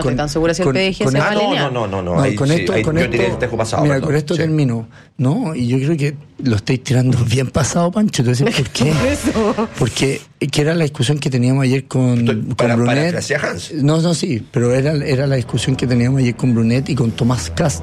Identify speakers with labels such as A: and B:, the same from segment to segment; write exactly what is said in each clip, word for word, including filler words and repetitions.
A: estoy tan segura si el P D G se va a alinear.
B: No, no, no, no. no, ahí,
C: con
B: sí,
C: esto,
B: ahí,
C: con
B: yo
C: esto,
B: tiré el tejo pasado.
C: Mira,
B: perdón,
C: con esto
B: sí.
C: termino. No, y yo creo que lo estáis tirando bien pasado, Pancho. Te voy a decir por qué.
A: Eso.
C: Porque que era la discusión que teníamos ayer con,
B: Estoy,
C: con
B: para,
C: Brunet.
B: para Hans.
C: No, no, sí, pero era, era la discusión que teníamos ayer con Brunet y con Tomás Cast.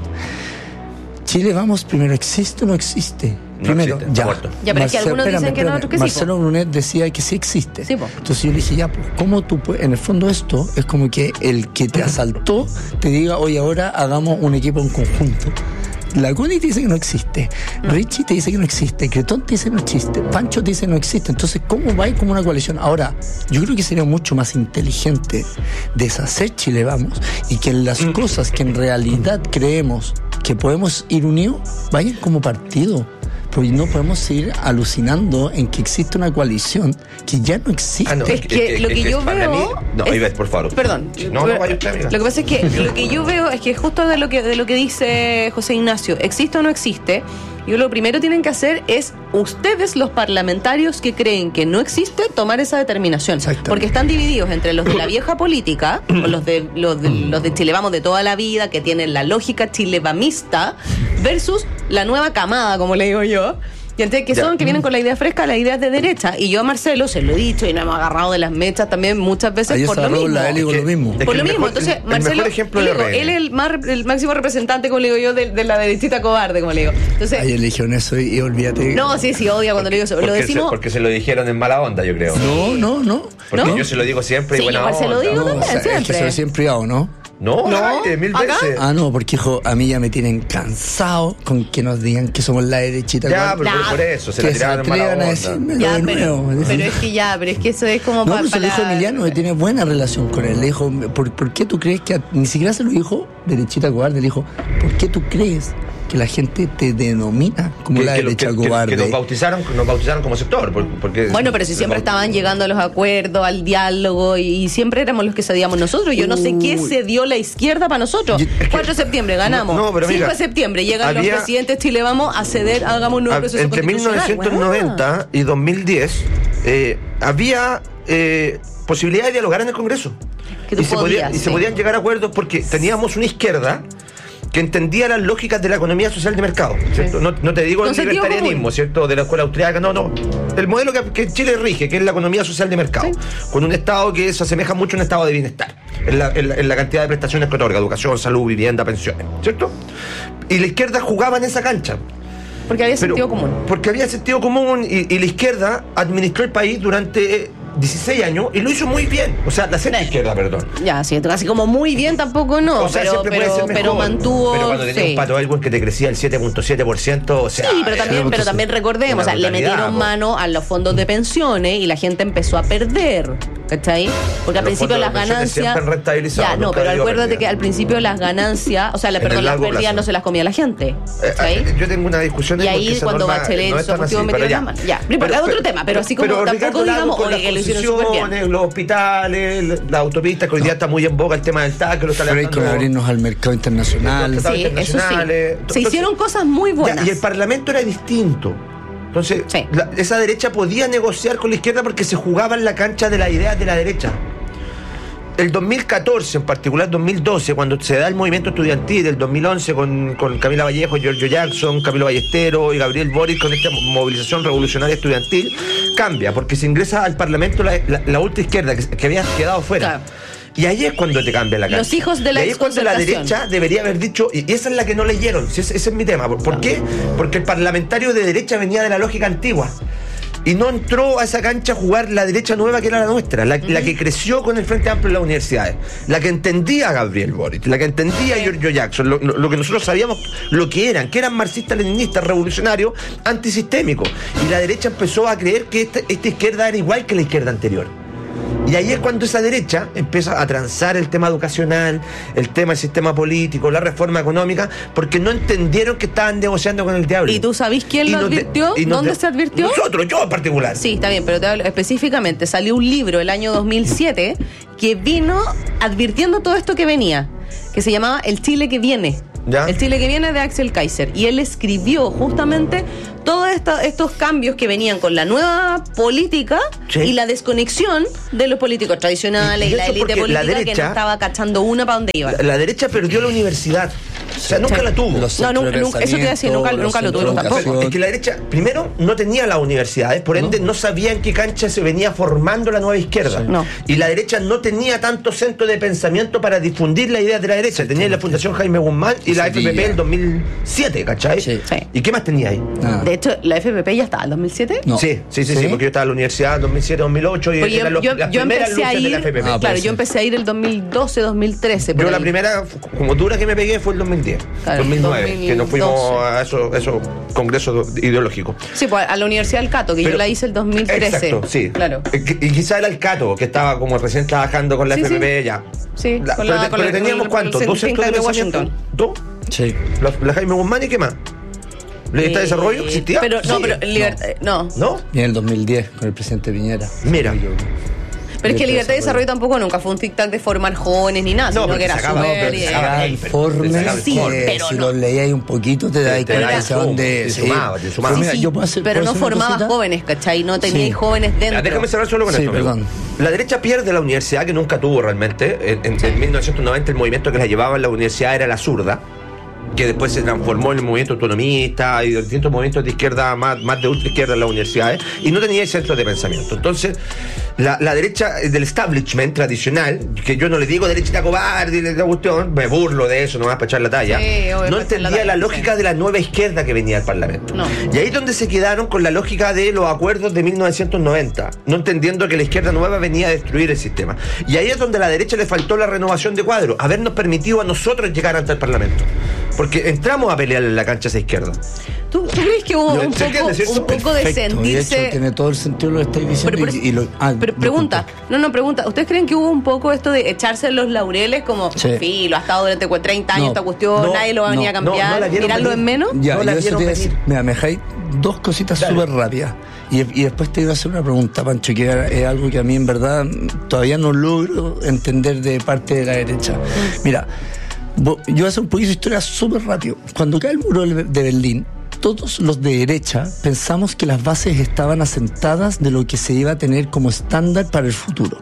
C: Chile, vamos, primero, ¿existe o no existe?
B: No
C: Primero,
B: existe,
C: ya.
B: muerto.
A: Ya, pero es que algunos
C: espérame,
A: dicen que no,
C: espérame.
A: otros que sí,
C: Marcelo Brunet decía que sí existe.
A: Sí, po.
C: Entonces yo le dije, ya, pues, ¿cómo tú puedes? En el fondo esto es como que el que te asaltó te diga, oye, ahora hagamos un equipo en conjunto. La Connie te dice que no existe, Richie te dice que no existe, Cretón te dice que no existe, Pancho te dice que no existe. Entonces, ¿cómo va a ir como una coalición? Ahora, yo creo que sería mucho más inteligente deshacer Chile Vamos y que en las cosas que en realidad creemos que podemos ir unidos, vayan como partido. Porque no podemos seguir alucinando en que existe una coalición que ya no existe.
B: Ah, no,
A: Es que lo que yo
B: para
A: veo
B: mí- no,
A: es-
B: Ivette, por favor.
A: Perdón.
B: No, no, vaya usted, amiga.
A: Lo que pasa es que lo que yo veo es que justo de lo que de lo que dice José Ignacio, existe o no existe, yo lo primero que tienen que hacer es ustedes, los parlamentarios que creen que no existe, tomar esa determinación.
C: Exactamente.
A: Porque están divididos entre los de la vieja política, o los de los de, los de Chile Vamos de toda la vida, que tienen la lógica chilevamista, versus la nueva camada, como le digo yo. Y entonces, que
B: Ya.
A: son, que vienen con la idea fresca, las ideas de derecha. Y yo a Marcelo se lo he dicho y nos hemos agarrado de las mechas también muchas veces
C: Ayer
A: por
C: se
A: lo
C: agarró
A: mismo.
C: la Eli con
B: Es
C: lo
B: que-
C: mismo.
B: es que
A: Por lo
B: el
A: mismo,
B: mejor-
A: entonces,
B: el
A: Marcelo,
B: mejor ejemplo
A: ¿qué le
B: de
A: digo?
B: R N.
A: Él es el, más, el máximo representante, como le digo yo, de, de la derechita cobarde, como le digo. Entonces,
C: Ayer le dijeron eso y, y olvídate.
A: no, sí, sí, odia cuando le digo eso. Lo
B: Porque
A: decimos.
B: se, porque se lo dijeron en mala onda, yo creo.
C: No, no, no.
B: Porque
A: ¿no?
B: yo se lo digo siempre y
A: Sí,
B: buena
A: igual se lo
B: onda.
A: digo
C: No,
A: también,
C: o sea, es que
A: siempre.
C: se lo decía en privado, ¿no?
B: No,
A: No,
B: al aire, mil
A: ¿acá?
B: veces.
C: Ah, no, porque hijo, a mí ya me tienen cansado con que nos digan que somos la derechita.
B: Ya,
C: con-
B: pero
A: Ya.
B: por eso, se
C: que
B: la
C: se
B: tiraron en mala
C: atrevan a
B: onda.
C: decírmelo
A: Ya,
C: de
A: pero,
C: nuevo.
A: pero es que ya, pero es que eso es como
C: No,
A: pa-
C: pero se lo dijo Emiliano, que tiene buena relación con él. Le dijo, ¿por, por qué tú crees que.? a- Ni siquiera se lo dijo derechita cobarde, le dijo, ¿por qué tú crees que la gente te denomina como
B: Que,
C: la
B: que lo-
C: derecha
B: que- que-
C: cobarde?
B: que nos bautizaron, nos bautizaron como sector. por- Porque,
A: Bueno, pero si siempre estaban llegando a los acuerdos, al diálogo, y, y siempre éramos los que cedíamos nosotros. Yo no sé qué
C: Uy.
A: cedió la izquierda para nosotros.
C: Yo-
A: cuatro de septiembre ganamos.
B: No, pero
A: cinco
B: mira,
A: de septiembre llegan
B: había-
A: los presidentes Chile Vamos a ceder, hagamos un nuevo
B: Ah,
A: proceso
B: entre mil
A: constitucional.
B: novecientos noventa y dos mil diez eh, había eh, posibilidad de dialogar en el Congreso.
A: Que tú
B: y, se podía-
A: podías,
B: y se
A: sí.
B: podían llegar a acuerdos porque teníamos una izquierda que entendía las lógicas de la economía social de mercado, ¿cierto?
A: Sí.
B: No, no te digo
A: Con
B: el
A: sentido
B: libertarianismo,
A: común.
B: ¿cierto? De la escuela austriaca, no, no. El modelo que, que Chile rige, que es la economía social de mercado,
A: Sí.
B: con un Estado que se asemeja mucho a un estado de bienestar, en la, en la- en la cantidad de prestaciones que otorga, educación, salud, vivienda, pensiones, ¿cierto? Y la izquierda jugaba en esa cancha.
A: Porque había
B: Pero-
A: sentido común.
B: Porque había sentido común y, y la izquierda administró el país durante dieciséis años y lo hizo muy bien. O sea, la centro izquierda, perdón.
A: Ya, sí, así como muy bien tampoco no,
B: O sea,
A: pero,
B: siempre puede
A: pero,
B: ser mejor.
A: pero mantuvo.
B: Pero cuando tenía
A: sí.
B: un Pato Elwin que te crecía el siete punto siete por ciento, o sea.
A: Sí, pero también,
B: era-
A: pero también recordemos, o sea,
B: una
A: le metieron
B: brutalidad, po.
A: mano a los fondos de pensiones y la gente empezó a perder, ¿cachai? Porque al
B: Los
A: principio
B: fondos
A: las
B: de pensiones
A: ganancias.
B: siempre han rentabilizado,
A: Ya, no,
B: nunca
A: pero
B: dio
A: acuérdate
B: pérdida.
A: que al principio las ganancias, o sea, la,
B: En
A: perdón,
B: el
A: las
B: largo
A: pérdidas
B: plazo.
A: no se las comía la gente,
B: Eh,
A: ¿cachai?
B: eh, yo tengo una discusión
A: Y
B: porque
A: ahí
B: esa
A: cuando
B: norma
A: Bachelet
B: no
A: y
B: es
A: su
B: tan
A: partido
B: así,
A: metieron
B: pero
A: la
B: ya.
A: mano. Ya, no importa, es otro tema, pero así como tampoco
B: Ricardo Lagos
A: digamos,
B: con
A: oye,
B: las
A: que lo hicieron súper bien.
B: concesiones, los hospitales, las autopistas, que hoy día está muy en boga el tema del T A C, que lo está
C: Pero hay que
B: levantando.
C: abrirnos al mercado internacional.
B: Los
A: Sí, eso sí.
B: internacionales.
A: Se
B: Entonces,
A: hicieron cosas muy
B: ya,
A: buenas.
B: y el Parlamento era distinto. Entonces,
A: Sí.
B: la- esa derecha podía negociar con la izquierda porque se jugaba en la cancha de las ideas de la derecha. El dos mil catorce, en particular dos mil doce, cuando se da el movimiento estudiantil, el dos mil once con, con Camila Vallejo, Giorgio Jackson, Camilo Ballestero y Gabriel Boric con esta movilización revolucionaria estudiantil, cambia, porque se ingresa al Parlamento la, la, la ultraizquierda que, que había quedado fuera.
A: Claro.
B: Y ahí es cuando te cambia la cancha.
A: Los hijos de la
B: Y ahí es cuando la
A: exconcertación.
B: derecha debería haber dicho, y esa es la que no leyeron, si ese, ese es mi tema. ¿Por, por qué? Porque el parlamentario de derecha venía de la lógica antigua. Y no entró a esa cancha a jugar la derecha nueva que era la nuestra, la, la que creció con el Frente Amplio en las universidades, la que entendía a Gabriel Boric, la que entendía a Giorgio Jackson, lo, lo- lo que nosotros sabíamos lo que eran, que eran marxistas, leninistas, revolucionarios, antisistémicos. Y la derecha empezó a creer que esta, esta izquierda era igual que la izquierda anterior. Y ahí es cuando esa derecha empieza a transar el tema educacional, el tema del sistema político, la reforma económica, porque no entendieron que estaban negociando con el diablo.
A: ¿Y tú sabés quién
B: Y
A: lo
B: nos de-
A: advirtió?
B: y nos
A: ¿Dónde
B: de-
A: se advirtió?
B: Nosotros, yo en particular.
A: Sí, está bien, pero te hablo específicamente. Salió un libro el año dos mil siete que vino advirtiendo todo esto que venía, que se llamaba El Chile que viene.
B: ¿Ya?
A: El Chile que viene de Axel Kaiser. Y él escribió justamente todos esta, estos cambios que venían con la nueva política
B: Sí.
A: y la desconexión de los políticos tradicionales
B: Y-
A: y,
B: y
A: la
B: eso
A: élite
B: porque
A: política
B: la
A: que
B: derecha-
A: no estaba cachando una para dónde iba.
B: La, la derecha perdió la universidad. O sea, nunca
A: Sí.
B: la tuvo.
C: Los
A: No,
C: centros
A: nunca-
C: de
A: nunca- eso te iba a decir,
C: pensamiento,
A: nunca- nunca lo
C: los
A: tuvieron
C: centros de
A: tampoco.
C: educación.
B: Es que la derecha, primero, no tenía las universidades, por ende, no, sabía en qué cancha se venía formando la nueva izquierda.
A: Sí. No.
B: Y la derecha no tenía tanto centro de pensamiento para difundir la idea de la derecha. Tenía la Fundación Jaime Guzmán y la F P P
C: Sevilla.
B: en dos mil siete, ¿cachai?
C: Sí.
A: Sí.
B: ¿Y qué más tenía ahí?
C: Nada.
A: De hecho, la F P P ya estaba en dos mil siete.
C: No.
B: Sí, sí, sí, sí,
C: ¿Sí?
B: porque yo estaba en la universidad en dos mil siete, dos mil ocho y
A: Pues yo,
B: eran los-
A: yo-
B: las
A: yo
B: primeras
A: empecé a
B: luces de la
A: ir,
B: F P P.
C: Ah,
A: claro,
C: pues
A: yo
C: sí.
A: empecé a ir el dos mil doce, dos mil trece. por
B: Yo la
A: ahí.
B: primera, como dura que me pegué, fue el dos mil diez,
A: Claro,
B: dos mil nueve,
A: dos mil
B: que nos fuimos
A: doce.
B: a esos, esos congresos ideológicos.
A: Sí, pues a la Universidad del Cato, que
B: Pero-
A: yo la hice el dos mil trece.
B: Exacto, sí.
A: Claro.
B: Eh, que- Y quizá era el Cato, que estaba como recién trabajando con la
A: Sí,
B: F P P,
A: sí.
B: ya.
A: Sí,
B: La-
A: con
B: pero,
A: la-
B: te-
A: con
B: pero
A: la-
B: teníamos
A: con el-
B: cuántos,
A: con el
B: dos centros de
A: think tank de
B: pensamiento.
A: Washington.
B: ¿Dos?
C: Sí.
B: La, la Jaime Guzmán y qué más. ¿Libertad de
A: Eh,
B: Desarrollo existía?
A: Pero, no,
B: Sí.
A: pero libertad, no.
B: ¿No?
C: Y en el dos mil diez con el presidente Piñera.
B: Mira.
A: Pero es que Libertad de Desarrollo tampoco nunca fue un tic tac de formar jóvenes ni nada,
B: No,
A: sino
B: pero
A: que era
B: te sacaba-
A: súper.
B: no, pero te
A: eh,
B: sacaba-
C: Cada
B: paper,
C: informe
B: te sacaba
C: que
A: informe. pero
C: si
A: no.
C: lo leías un poquito te das
B: Te- te
C: cuenta
B: da
C: hacia dónde
B: te
C: sí.
B: sumaba, te sumaba.
C: Pero mira,
A: sí,
C: yo puedo hacer-
A: pero
C: ¿puedo
A: no
C: hacer una
A: formabas
C: cosita?
A: jóvenes, ¿cachai? No teníais
C: Sí.
A: jóvenes
B: Ya,
A: dentro.
B: déjame cerrar solo con
C: Sí,
B: esto. amigo.
C: perdón.
B: La derecha pierde la universidad que nunca tuvo realmente. En, en- en mil novecientos noventa el movimiento que la llevaba en la universidad era la zurda, que después se transformó en el movimiento autonomista y de distintos movimientos de izquierda, más, más de ultra izquierda en las universidades, y no tenía centros de pensamiento. Entonces, la, la derecha del establishment tradicional, que yo no le digo derechita cobarde, y la cuestión, me burlo de eso nomás para echar la talla,
A: Sí, obvio,
B: no
A: para echar la
B: entendía
A: talla,
B: la lógica
A: sí.
B: de la nueva izquierda que venía al Parlamento.
A: No.
B: Y ahí es donde se quedaron con la lógica de los acuerdos de mil novecientos noventa, no entendiendo que la izquierda nueva venía a destruir el sistema. Y ahí es donde a la derecha le faltó la renovación de cuadros, habernos permitido a nosotros llegar ante el Parlamento. Porque entramos a pelear en la cancha esa izquierda.
A: ¿Tú, tú crees que hubo
B: Yo-
A: un
B: ¿se entiende,
A: poco,
B: cierto?
A: un poco de
C: Perfecto, y de hecho
A: sentirse...
C: tiene todo el sentido lo que estáis diciendo.
A: Pero, pero-
C: y, y lo, ah,
A: pero
C: disculpa.
A: pregunta, no, no, pregunta. ¿Ustedes creen que hubo un poco esto de echarse en los laureles como,
C: Sí.
A: filo, ha estado durante treinta años
C: No,
A: esta cuestión,
B: no,
A: nadie lo va a venir
C: no,
A: a
B: no,
A: cambiar,
B: no la vieron
A: tirarlo
B: venir.
A: en menos?
C: Ya,
B: No la
C: yo eso
B: vieron
C: te iba a decir.
B: venir.
C: Mira, me dejáis dos cositas
B: Dale.
C: súper rápidas. Y, y después te iba a hacer una pregunta, Pancho, que es algo que a mí en verdad todavía no logro entender de parte de la derecha. Mira, bo- yo voy a hacer un poquito de historia súper rápido. Cuando cae el muro de de Berlín, todos los de derecha pensamos que las bases estaban asentadas de lo que se iba a tener como estándar para el futuro.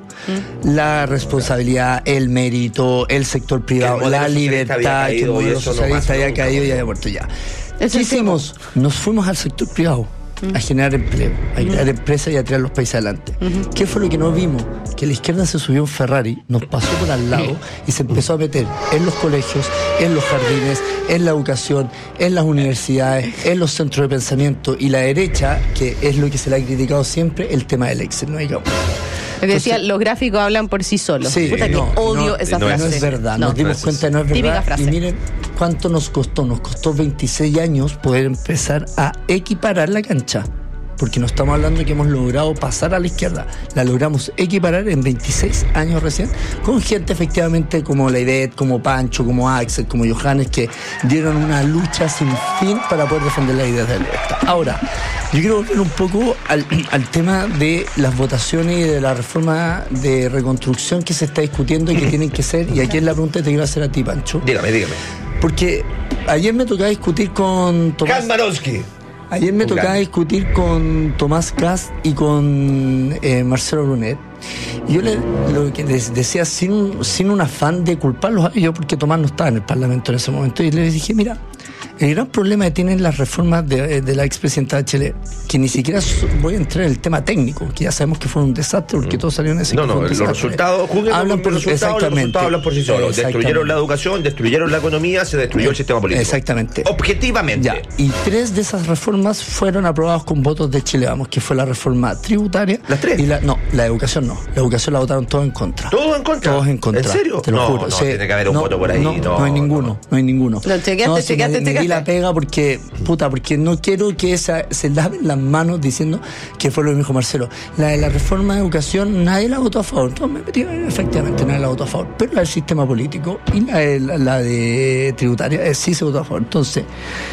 C: La responsabilidad, el mérito, el sector privado,
B: Que el modelo
C: la
B: socialista había
C: libertad, que el
B: caído y
C: modelo
B: eso no
C: socialista
B: pasa
C: había
B: nunca,
C: caído y
B: pues.
C: había muerto ya.
A: Es
C: ¿Qué
A: el
C: hicimos? Nos fuimos al sector privado a generar empleo, a crear empresas y a tirar los países adelante. ¿Qué fue lo que no vimos? Que la izquierda se subió a un Ferrari, nos pasó por al lado y se empezó a meter en los colegios, en los jardines, en la educación, en las universidades, en los centros de pensamiento, y la derecha, que es lo que se le ha criticado siempre, el tema del Excel, no hay que
A: Porque decía,
C: Entonces-
A: los gráficos hablan por sí solos.
C: Sí,
A: Puta,
C: no,
A: que odio
C: no,
A: esa
B: no
A: frase.
C: No es verdad,
A: No.
C: nos dimos
B: No,
C: cuenta que no es
A: típica
C: verdad.
A: frase.
C: Y miren cuánto nos costó. Nos costó veintiséis años poder empezar a equiparar la cancha. Porque no estamos hablando de que hemos logrado pasar a la izquierda. La logramos equiparar en veintiséis años recién, con gente efectivamente como la Ivette, como Pancho, como Axel, como Johannes, que dieron una lucha sin fin para poder defender las ideas de la libertad. Ahora, yo quiero volver un poco al, al tema de las votaciones y de la reforma de reconstrucción que se está discutiendo y que tienen que ser, y aquí es la pregunta que te quiero hacer a ti, Pancho.
B: Dígame, dígame.
C: Porque ayer me tocaba discutir con Tomás...
B: Kalmarovsky.
C: Ayer me
B: Un
C: tocaba
B: grande.
C: discutir con Tomás Kast y con eh, Marcelo Brunet. Y yo le, lo que les decía, sin, sin un afán de culparlos a ellos, porque Tomás no estaba en el Parlamento en ese momento, y les dije, mira, el gran problema que tienen las reformas de, de la expresidenta de Chile, que ni siquiera so- voy a entrar en el tema técnico, que ya sabemos que fue un desastre, porque todo salió en ese
B: No, no, los resultados, juguemos
C: hablan
B: con
C: por
B: los resultados, los resultados hablan por sí solos.
C: Exactamente.
B: Destruyeron la educación, destruyeron la economía, se destruyó el sistema político.
C: Exactamente.
B: Objetivamente.
C: Ya, y tres de esas reformas fueron aprobadas con votos de Chile Vamos, que fue la reforma tributaria.
B: ¿Las tres?
C: Y la, no, la educación no. La educación la votaron todos en contra.
B: ¿Todos en contra?
C: Todos en contra.
B: ¿En serio?
C: Te lo
B: No,
C: juro.
B: no,
C: Sí.
B: tiene que haber un
C: No,
B: voto por ahí.
C: No,
B: No,
C: no hay
B: no,
C: ninguno.
B: no.
C: No hay ninguno.
A: Lo chequeaste,
C: No, si
A: chequeaste,
C: me, me di
A: chequeaste.
C: la pega porque, puta, porque no quiero que esa, se laven las manos diciendo que fue lo que me dijo Marcelo. La de la reforma de educación, nadie la votó a favor. Entonces me metí, efectivamente, nadie la votó a favor. Pero la del sistema político y la de, la, la de tributaria eh, sí se votó a favor. Entonces,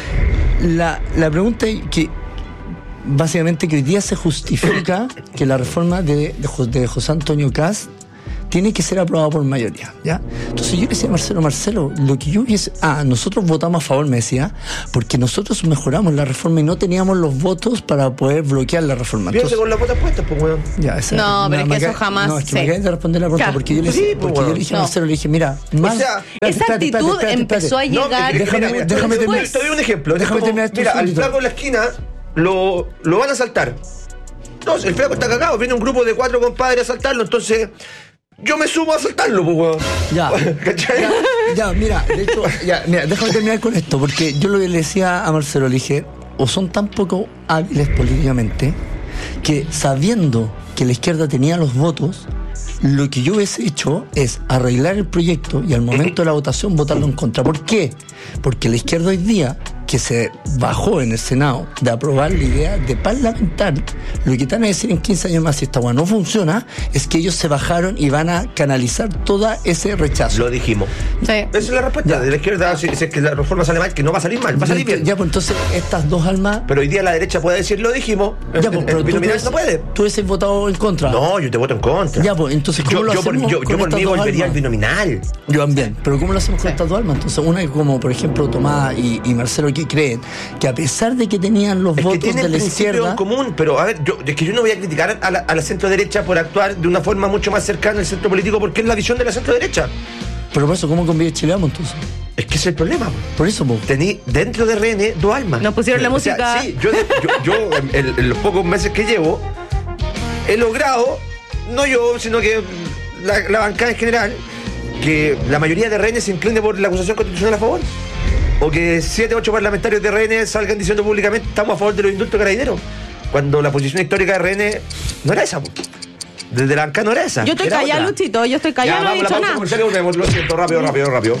C: la, la pregunta es que básicamente que hoy día se justifica que la reforma de, de, Jo- de José Antonio Kast tiene que ser aprobado por mayoría, ¿ya? Entonces yo le decía a Marcelo, Marcelo, lo que yo hubiese... Ah, nosotros votamos a favor, me decía, porque nosotros mejoramos la reforma y no teníamos los votos para poder bloquear la reforma.
B: Fíjate con las botas puestas, pues, weón.
C: Ya, esa,
A: no, pero es que eso jamás...
C: No, es que
A: sí.
C: me acabé de responder la pregunta,
A: Claro.
C: porque yo le,
B: Sí,
C: porque
B: pues,
C: yo
B: bueno.
C: le dije a
A: No.
C: Marcelo, le dije, mira, más...
B: O sea,
C: espérate,
A: esa
C: espérate,
A: actitud
C: espérate, espérate,
A: empezó a
C: espérate.
A: llegar...
B: No,
C: déjame-
B: déjame,
C: déjame
B: te,
C: terminar.
B: te doy un ejemplo. Es
C: Déjame
B: como,
C: terminar esto un
B: mira, al
C: segundito.
B: flaco en la esquina lo, lo van a asaltar. No, el flaco está cagado. Viene un grupo de cuatro compadres a asaltarlo. Entonces, yo me sumo a asaltarlo, pues, weón.
C: Ya.
B: ¿Cachai?
C: Ya, ya, mira, de hecho, ya, mira, déjame terminar con esto, porque yo lo que le decía a Marcelo, le dije, o son tan poco hábiles políticamente, que sabiendo que la izquierda tenía los votos, lo que yo hubiese hecho es arreglar el proyecto y al momento de la votación votarlo en contra. ¿Por qué? Porque la izquierda hoy día, que se bajó en el Senado de aprobar la idea de parlamentar, lo que están a decir en quince años más, si esta hueá no funciona, es que ellos se bajaron y van a canalizar todo ese rechazo.
B: Lo dijimos.
A: Sí.
B: Esa es la respuesta
C: Ya.
B: de la izquierda. Si, si es que la reforma sale mal, que no va a salir mal, va a salir bien.
C: Ya, pues entonces estas dos almas...
B: Pero hoy día la derecha puede decir, lo dijimos.
C: Ya, pues, pero
B: el
C: tú,
B: binominal
C: tú
B: no puede.
C: tú hubieses votado en contra.
B: No, yo te voto en contra.
C: Ya, pues entonces, ¿cómo
B: yo,
C: lo
B: yo por,
C: hacemos
B: yo,
C: con
B: yo por
C: estas
B: mí
C: dos
B: volvería al
C: almas?
B: binominal.
C: Yo también, pero ¿cómo lo hacemos con estas dos almas? Entonces, una es como, por ejemplo, Tomás y, y Marcelo, que creen que a pesar de que tenían los
B: Es que
C: votos
B: tienen
C: de la
B: principios
C: izquierda...
B: en común, pero a ver, yo, es que yo no voy a criticar a la, a la centro derecha por actuar de una forma mucho más cercana al centro político, porque es la visión de la centro derecha.
C: Pero por eso, ¿cómo convive Chileamos entonces?
B: Es que ese es el problema. po.
C: Por eso, po.
B: Tení dentro de R N dos almas.
A: Nos pusieron la
B: O sea,
A: música.
B: sí, yo, yo, yo en, en- en los pocos meses que llevo, he logrado, no yo, sino que la, la bancada en general, que la mayoría de R N se incline por la acusación constitucional a favor. O que siete, ocho parlamentarios de R N salgan diciendo públicamente estamos a favor de los indultos carabineros. Cuando la posición histórica de R N no era esa. po. Desde la bancada no era esa.
A: Yo estoy
B: era
A: callada,
B: otra.
A: Luchito, yo estoy
B: Ya,
A: callada, no he
B: vamos a la
A: dicho
B: pausa
A: nada.
B: comercial y volvemos. Lo siento, rápido, rápido, rápido.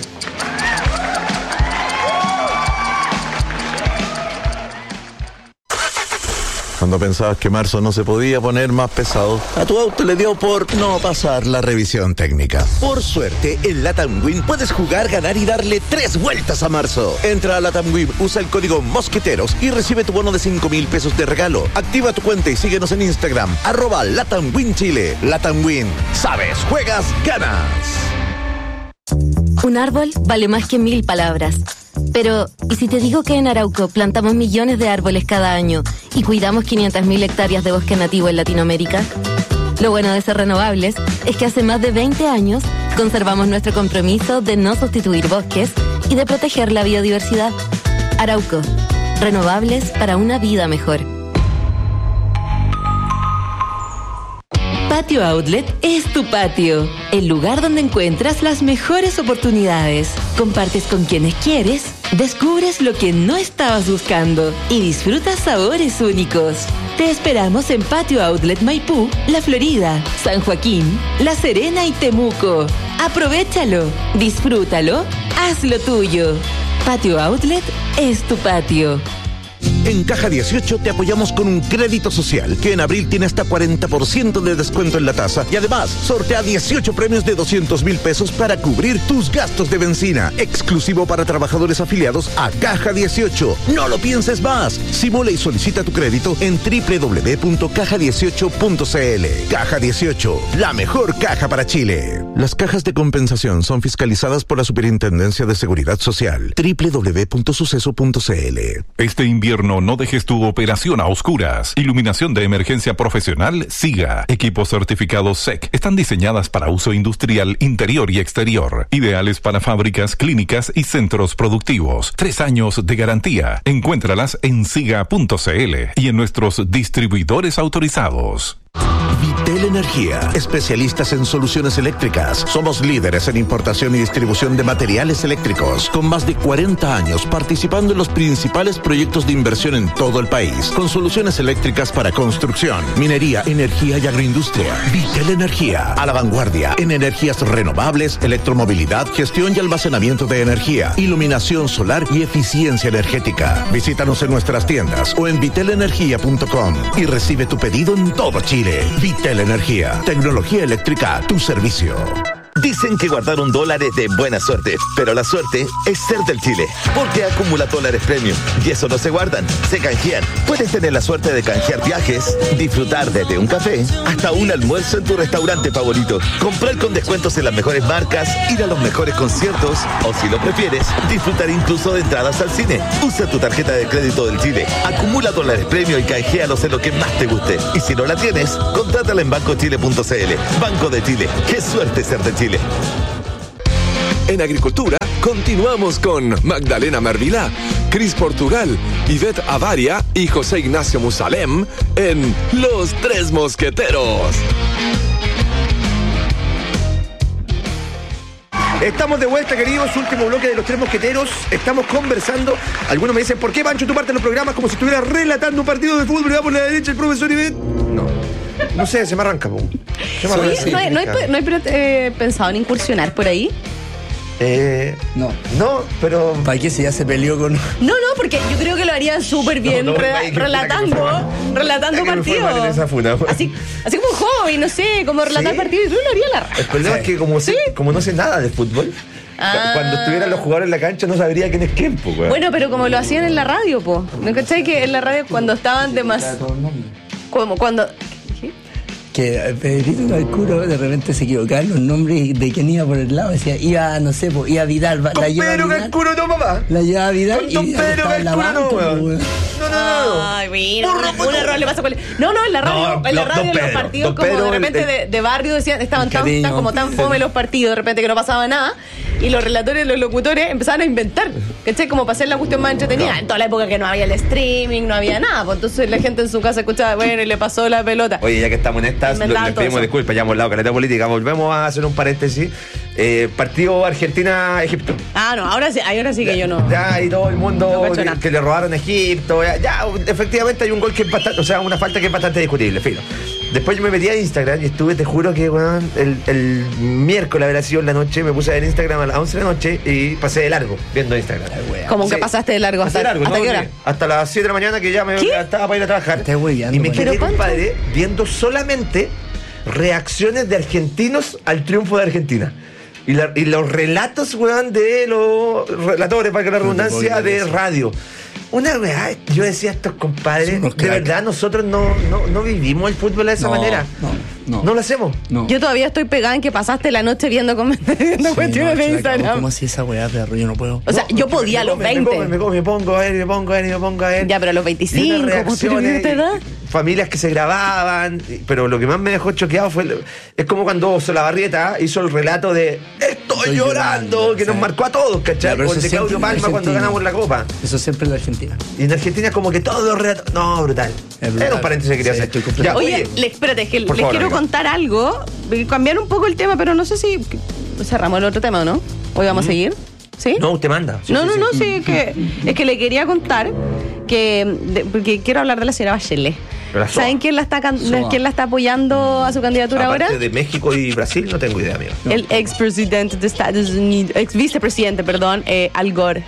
D: Cuando pensabas que marzo no se podía poner más pesado, a tu auto le dio por no pasar la revisión técnica.
E: Por suerte, en Latam Win puedes jugar, ganar y darle tres vueltas a marzo.
D: Entra a Latam Win, usa el código Mosqueteros y recibe tu bono de cinco mil pesos de regalo. Activa tu cuenta y síguenos en Instagram, arroba Latam Win Chile. Latam Win, sabes, juegas, ganas.
F: Un árbol vale más que mil palabras. Pero, ¿y si te digo que en Arauco plantamos millones de árboles cada año y cuidamos quinientas mil hectáreas de bosque nativo en Latinoamérica? Lo bueno de ser renovables es que hace más de veinte años conservamos nuestro compromiso de no sustituir bosques y de proteger la biodiversidad. Arauco, renovables para una vida mejor.
G: Patio Outlet es tu patio, el lugar donde encuentras las mejores oportunidades. Compartes con quienes quieres, descubres lo que no estabas buscando y disfrutas sabores únicos. Te esperamos en Patio Outlet Maipú, La Florida, San Joaquín, La Serena y Temuco. Aprovechalo, disfrútalo, hazlo tuyo. Patio Outlet es tu patio.
E: En Caja dieciocho te apoyamos con un crédito social que en abril tiene hasta cuarenta por ciento de descuento en la tasa y además sortea dieciocho premios de doscientos mil pesos para cubrir tus gastos de benzina. Exclusivo para trabajadores afiliados a Caja dieciocho. No lo pienses más. Simula y solicita tu crédito en doble u doble u doble u punto caja dieciocho punto c l. Caja dieciocho, la mejor caja para Chile.
D: Las cajas de compensación son fiscalizadas por la Superintendencia de Seguridad Social.
E: doble u doble u doble u punto suceso punto c l.
H: Este invierno no dejes tu operación a oscuras. Iluminación de emergencia profesional SIGA. Equipos certificados S E C. Están diseñadas para uso industrial interior y exterior. Ideales para fábricas, clínicas y centros productivos. Tres años de garantía. Encuéntralas en siga punto c l y en nuestros distribuidores autorizados.
E: Vitel Energía, especialistas en soluciones eléctricas. Somos líderes en importación y distribución de materiales eléctricos, con más de cuarenta años participando en los principales proyectos de inversión en todo el país, con soluciones eléctricas para construcción, minería, energía y agroindustria. Vitel Energía, a la vanguardia en energías renovables, electromovilidad, gestión y almacenamiento de energía, iluminación solar y eficiencia energética. Visítanos en nuestras tiendas o en vitel energía punto com y recibe tu pedido en todo Chile. Vitel Energía, tecnología eléctrica a tu servicio.
D: Dicen que guardar un dólar es de buena suerte, pero la suerte es ser del Chile, porque acumula dólares premium y eso no se guardan, se canjean. Puedes tener la suerte de canjear viajes, disfrutar desde un café hasta un almuerzo en tu restaurante favorito, comprar con descuentos en las mejores marcas, ir a los mejores conciertos o, si lo prefieres, disfrutar incluso de entradas al cine. Usa tu tarjeta de crédito del Chile, acumula dólares premium y canjealos en lo que más te guste. Y si no la tienes, contrátala en banco chile punto c l. Banco de Chile, qué suerte ser de Chile.
I: En Agricultura, continuamos con Magdalena Mervilá, Cris Portugal, Ivette Avaria y José Ignacio Musalem en Los Tres Mosqueteros.
B: Estamos de vuelta, queridos, último bloque de Los Tres Mosqueteros. Estamos conversando. Algunos me dicen, ¿por qué, Pancho, tú partes los programas como si estuvieras relatando un partido de fútbol y va por la derecha el profesor Ivette? No. No sé, se me arranca, po. Se me arranca.
A: Oye, ¿no hay, no hay, no hay eh, pensado en incursionar por ahí?
B: Eh,
C: No.
B: no, pero...
C: ¿Para qué si ya se peleó con...?
A: No, no, porque yo creo que lo harían súper bien
B: No, no,
A: re-
B: vaya, que-
A: relatando,
B: que
A: relatando
B: que me fue mal en
A: partidos.
B: esa funa.
A: Así, así como un hobby, no sé, como relatar
B: ¿Sí?
A: partidos, yo lo haría a la raja.
B: El problema es que como, sé- como no sé nada de fútbol,
A: Ah.
B: cuando estuvieran los jugadores en la cancha no sabría quién es quién, po, weón.
A: Bueno, pero como lo hacían en la radio, po. ¿No cachai que en la radio cuando estaban de más... Como cuando... ¿Qué?
C: Que Pedrito Calcuro de repente se equivocaba en los nombres de quién iba por el lado. Decía, iba, no sé, pues, iba Vidal.
B: Don
C: La lleva
B: Pedro
C: Vidal.
B: Calcuro, no, papá.
C: La lleva Vidal
B: Con
C: y
B: Don
C: Vidal
B: Pedro
C: estaba en la
B: Calcuro, no,
C: banca,
B: weón.
C: pues, weón.
B: No, no, no.
A: Ay, mira,
B: Burro,
A: un,
B: burro.
A: un error le pasa con... No, no, en la radio,
B: No,
A: en la
B: no,
A: radio
B: don
A: en los
B: Pedro,
A: partidos
B: don
A: como
B: Pedro,
A: de
B: el-
A: repente
B: el-
A: de, de barrio decían, estaban tan,
C: Cariño,
A: tan- como tan
C: Pedro.
A: fome los partidos, de repente que no pasaba nada, y los relatores, los locutores empezaban a inventar, ¿cachai? Como para hacer la cuestión más entretenida.
B: No.
A: En toda la época que no había el streaming, no había nada, pues entonces la gente en su casa escuchaba, bueno, y le pasó la pelota.
B: Oye, ya que estamos en estas, lo-
A: Inventaban
B: les
A: todo
B: pedimos
A: eso.
B: disculpas, ya hemos hablado caleta política. Volvemos a hacer un paréntesis. Eh, partido Argentina-Egipto.
A: Ah, no, ahora sí, ahora sí que yo no.
B: Ya, y todo el mundo
A: No cacho
B: que,
A: nada.
B: que le robaron a Egipto. Ya, ya, efectivamente hay un gol que es bastante, o sea, una falta que es bastante discutible, filo. Después yo me metí a Instagram y estuve, te juro que, weón, el, el miércoles habrá sido en la noche, me puse a ver Instagram a las once de la noche y pasé de largo viendo Instagram.
A: Como que
B: Sí.
A: pasaste de largo
B: Pasé
A: hasta,
B: de largo,
A: ¿hasta
B: no,
A: qué hora?
B: sí, hasta las siete de la mañana que ya me
A: ¿Qué?
B: estaba para ir a trabajar.
C: Estás hueveando,
B: Y me
C: weón.
B: quedé,
A: ¿Pero cuánto?
B: compadre, viendo solamente reacciones de argentinos al triunfo de Argentina. Y, la- y los relatos, weón, de los relatores, para que la redundancia, de radio. Una weá, yo decía a estos compadres,
C: Son unos
B: de
C: cracks.
B: verdad, nosotros no, no, no vivimos el fútbol de esa
C: No,
B: manera.
C: no, no.
B: No lo hacemos.
C: No.
A: Yo todavía estoy pegada en que pasaste la noche viendo, com- viendo
C: Sí,
A: cuestiones
C: no,
A: de
C: chaca,
A: Instagram.
C: ¿Cómo así esa weá, perro? Yo no puedo.
A: O sea,
B: No,
A: yo
B: porque
A: podía a
B: me
A: los
B: come, me
A: veinte.
B: come, Me, come, me pongo a ver, me pongo a ver, me pongo a ver.
A: Ya, pero a los
B: Y
A: veinticinco,
B: unas
A: ¿cómo tú tenías esta edad?
B: familias que se grababan, y- pero lo que más me dejó choqueado fue, el- es como cuando Solabarrieta hizo el relato de Estoy,
C: Estoy
B: llorando,
C: llorando,
B: que nos
C: sí.
B: marcó a todos,
C: Ya,
B: ¿cachai?
C: pero
B: Con
C: eso
B: de
C: siempre
B: Claudio
C: en
B: Palma cuando
C: Argentina.
B: ganamos la Copa.
C: Eso siempre en la Argentina.
B: Y en Argentina como que todos los relatos... No, brutal.
C: Es brutal.
B: Era un paréntesis que quería
C: Sí,
B: hacer.
C: estoy completamente-
B: Ya,
A: Oye, le, espérate, es que
B: por
A: les
B: favor,
A: quiero
B: amiga.
A: contar algo, eh, cambiar un poco el tema, pero no sé si cerramos el otro tema o no. Hoy vamos a seguir. ¿Sí?
B: No, usted manda. Sí,
A: no,
B: sí,
A: no,
B: sí.
A: no, sí, es que, es que le quería contar que, de- porque quiero hablar de la señora Bachelet.
B: Pero la
A: ¿Saben
B: Soa.
A: quién la está can-
C: Soa.
A: quién la está apoyando a su candidatura
B: Aparte
A: ahora?
B: de México y Brasil, no tengo idea, amigo.
A: El expresidente de Estados Unidos, ex vicepresidente, perdón, eh, Al Gore.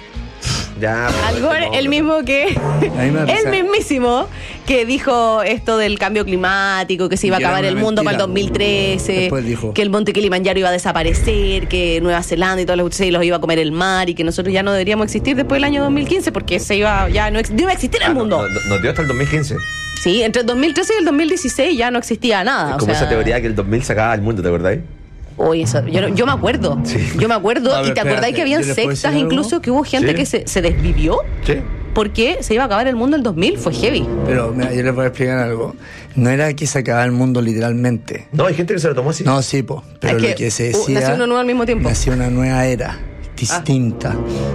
B: Ya,
A: Al Gore,
B: no,
A: el
B: no.
A: mismo que.
C: A mí me da
A: El
C: risa.
A: mismísimo que dijo esto del cambio climático, que se iba a
C: Que era
A: acabar el
C: una
A: mundo para el
C: mentira.
A: dos mil trece,
C: Después dijo.
A: que el monte Kilimanjaro iba a desaparecer, que Nueva Zelanda y todos los se los iba a comer el mar y que nosotros ya no deberíamos existir después del año dos mil quince porque se iba ya no, ex- no iba a existir el
B: Ah,
A: mundo.
B: no, no, Nos dio hasta el dos mil quince.
A: Sí, entre el dos mil trece y el dos mil dieciséis ya no existía nada.
B: Es
A: o
B: como
A: sea,
B: esa teoría que el dos mil sacaba al mundo, ¿te acordáis?
A: Oye, eso- yo, no- yo me acuerdo.
B: Sí.
A: Yo me acuerdo.
C: A ver,
A: ¿Y te acordáis
C: espérate,
A: que habían
C: ¿yo les puedo
A: sectas
C: decir algo?
A: incluso que hubo gente
B: Sí.
A: que se, se desvivió?
B: Sí.
A: Porque se iba a acabar el mundo el dos mil, fue heavy.
C: Pero mira, yo les voy a explicar algo. No era que se acababa el mundo literalmente.
B: No, hay gente que se lo tomó así.
C: No, sí, po. Pero
A: Es
C: lo
A: que,
C: que se
A: uh,
C: decía.
A: nació uno nuevo al mismo tiempo.
C: Nació una nueva era, distinta.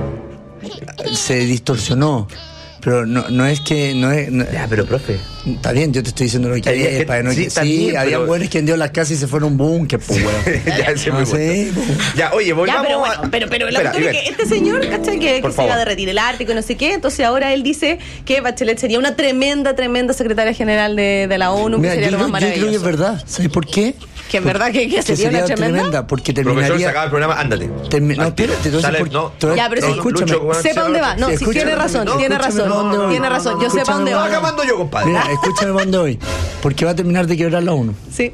C: Se distorsionó. Pero no, no es que. No es, no-
B: Ya, pero profe.
C: Está bien, yo te estoy diciendo lo que
B: Había
C: es.
B: gente-
C: Para no
B: sí,
C: que,
B: está
C: sí,
B: bien,
C: había
B: pero-
C: buenos que vendieron las casas y se fueron a un búnker, pues, weón.
B: ya, ese es muy
C: No sé,
B: bueno.
C: po.
B: Ya, oye,
A: Ya,
B: volvamos
A: pero
B: a-
A: bueno, pero, pero la
B: Espera,
A: cuestión es
B: Ivette.
A: que este señor, ¿cachai? Que, que
B: Por
A: se iba a
B: favor.
A: derretir el Ártico y no sé qué. Entonces ahora él dice que Bachelet sería una tremenda, tremenda secretaria general de, de la ONU,
C: Mira,
A: que sería
C: yo,
A: lo más
C: yo- yo creo que es
A: maravilloso.
C: verdad. ¿Sabes por qué?
A: Que en verdad que, que
C: Que
A: sería, una tremenda.
C: porque
B: Profesor, se
C: terminaría.
B: acaba el programa, ándate.
C: termi- no,
B: Al tiro.
C: espérate, te voy a
B: Sale-
C: decir por-
B: no,
C: te voy a-
A: Ya, pero sí,
C: escúchame.
B: Lucho, weón,
A: Sepa dónde va. No, si
C: Escúchame,
A: tiene razón,
C: no,
A: tiene
C: escúchame
A: razón.
C: dónde voy.
A: Tiene razón. Yo sé
C: Escúchame
A: para dónde
B: No,
A: va.
B: acá mando yo, compadre.
C: Mira, escúchame cuando hoy. Porque va a terminar de quebrar la ONU.
A: Sí.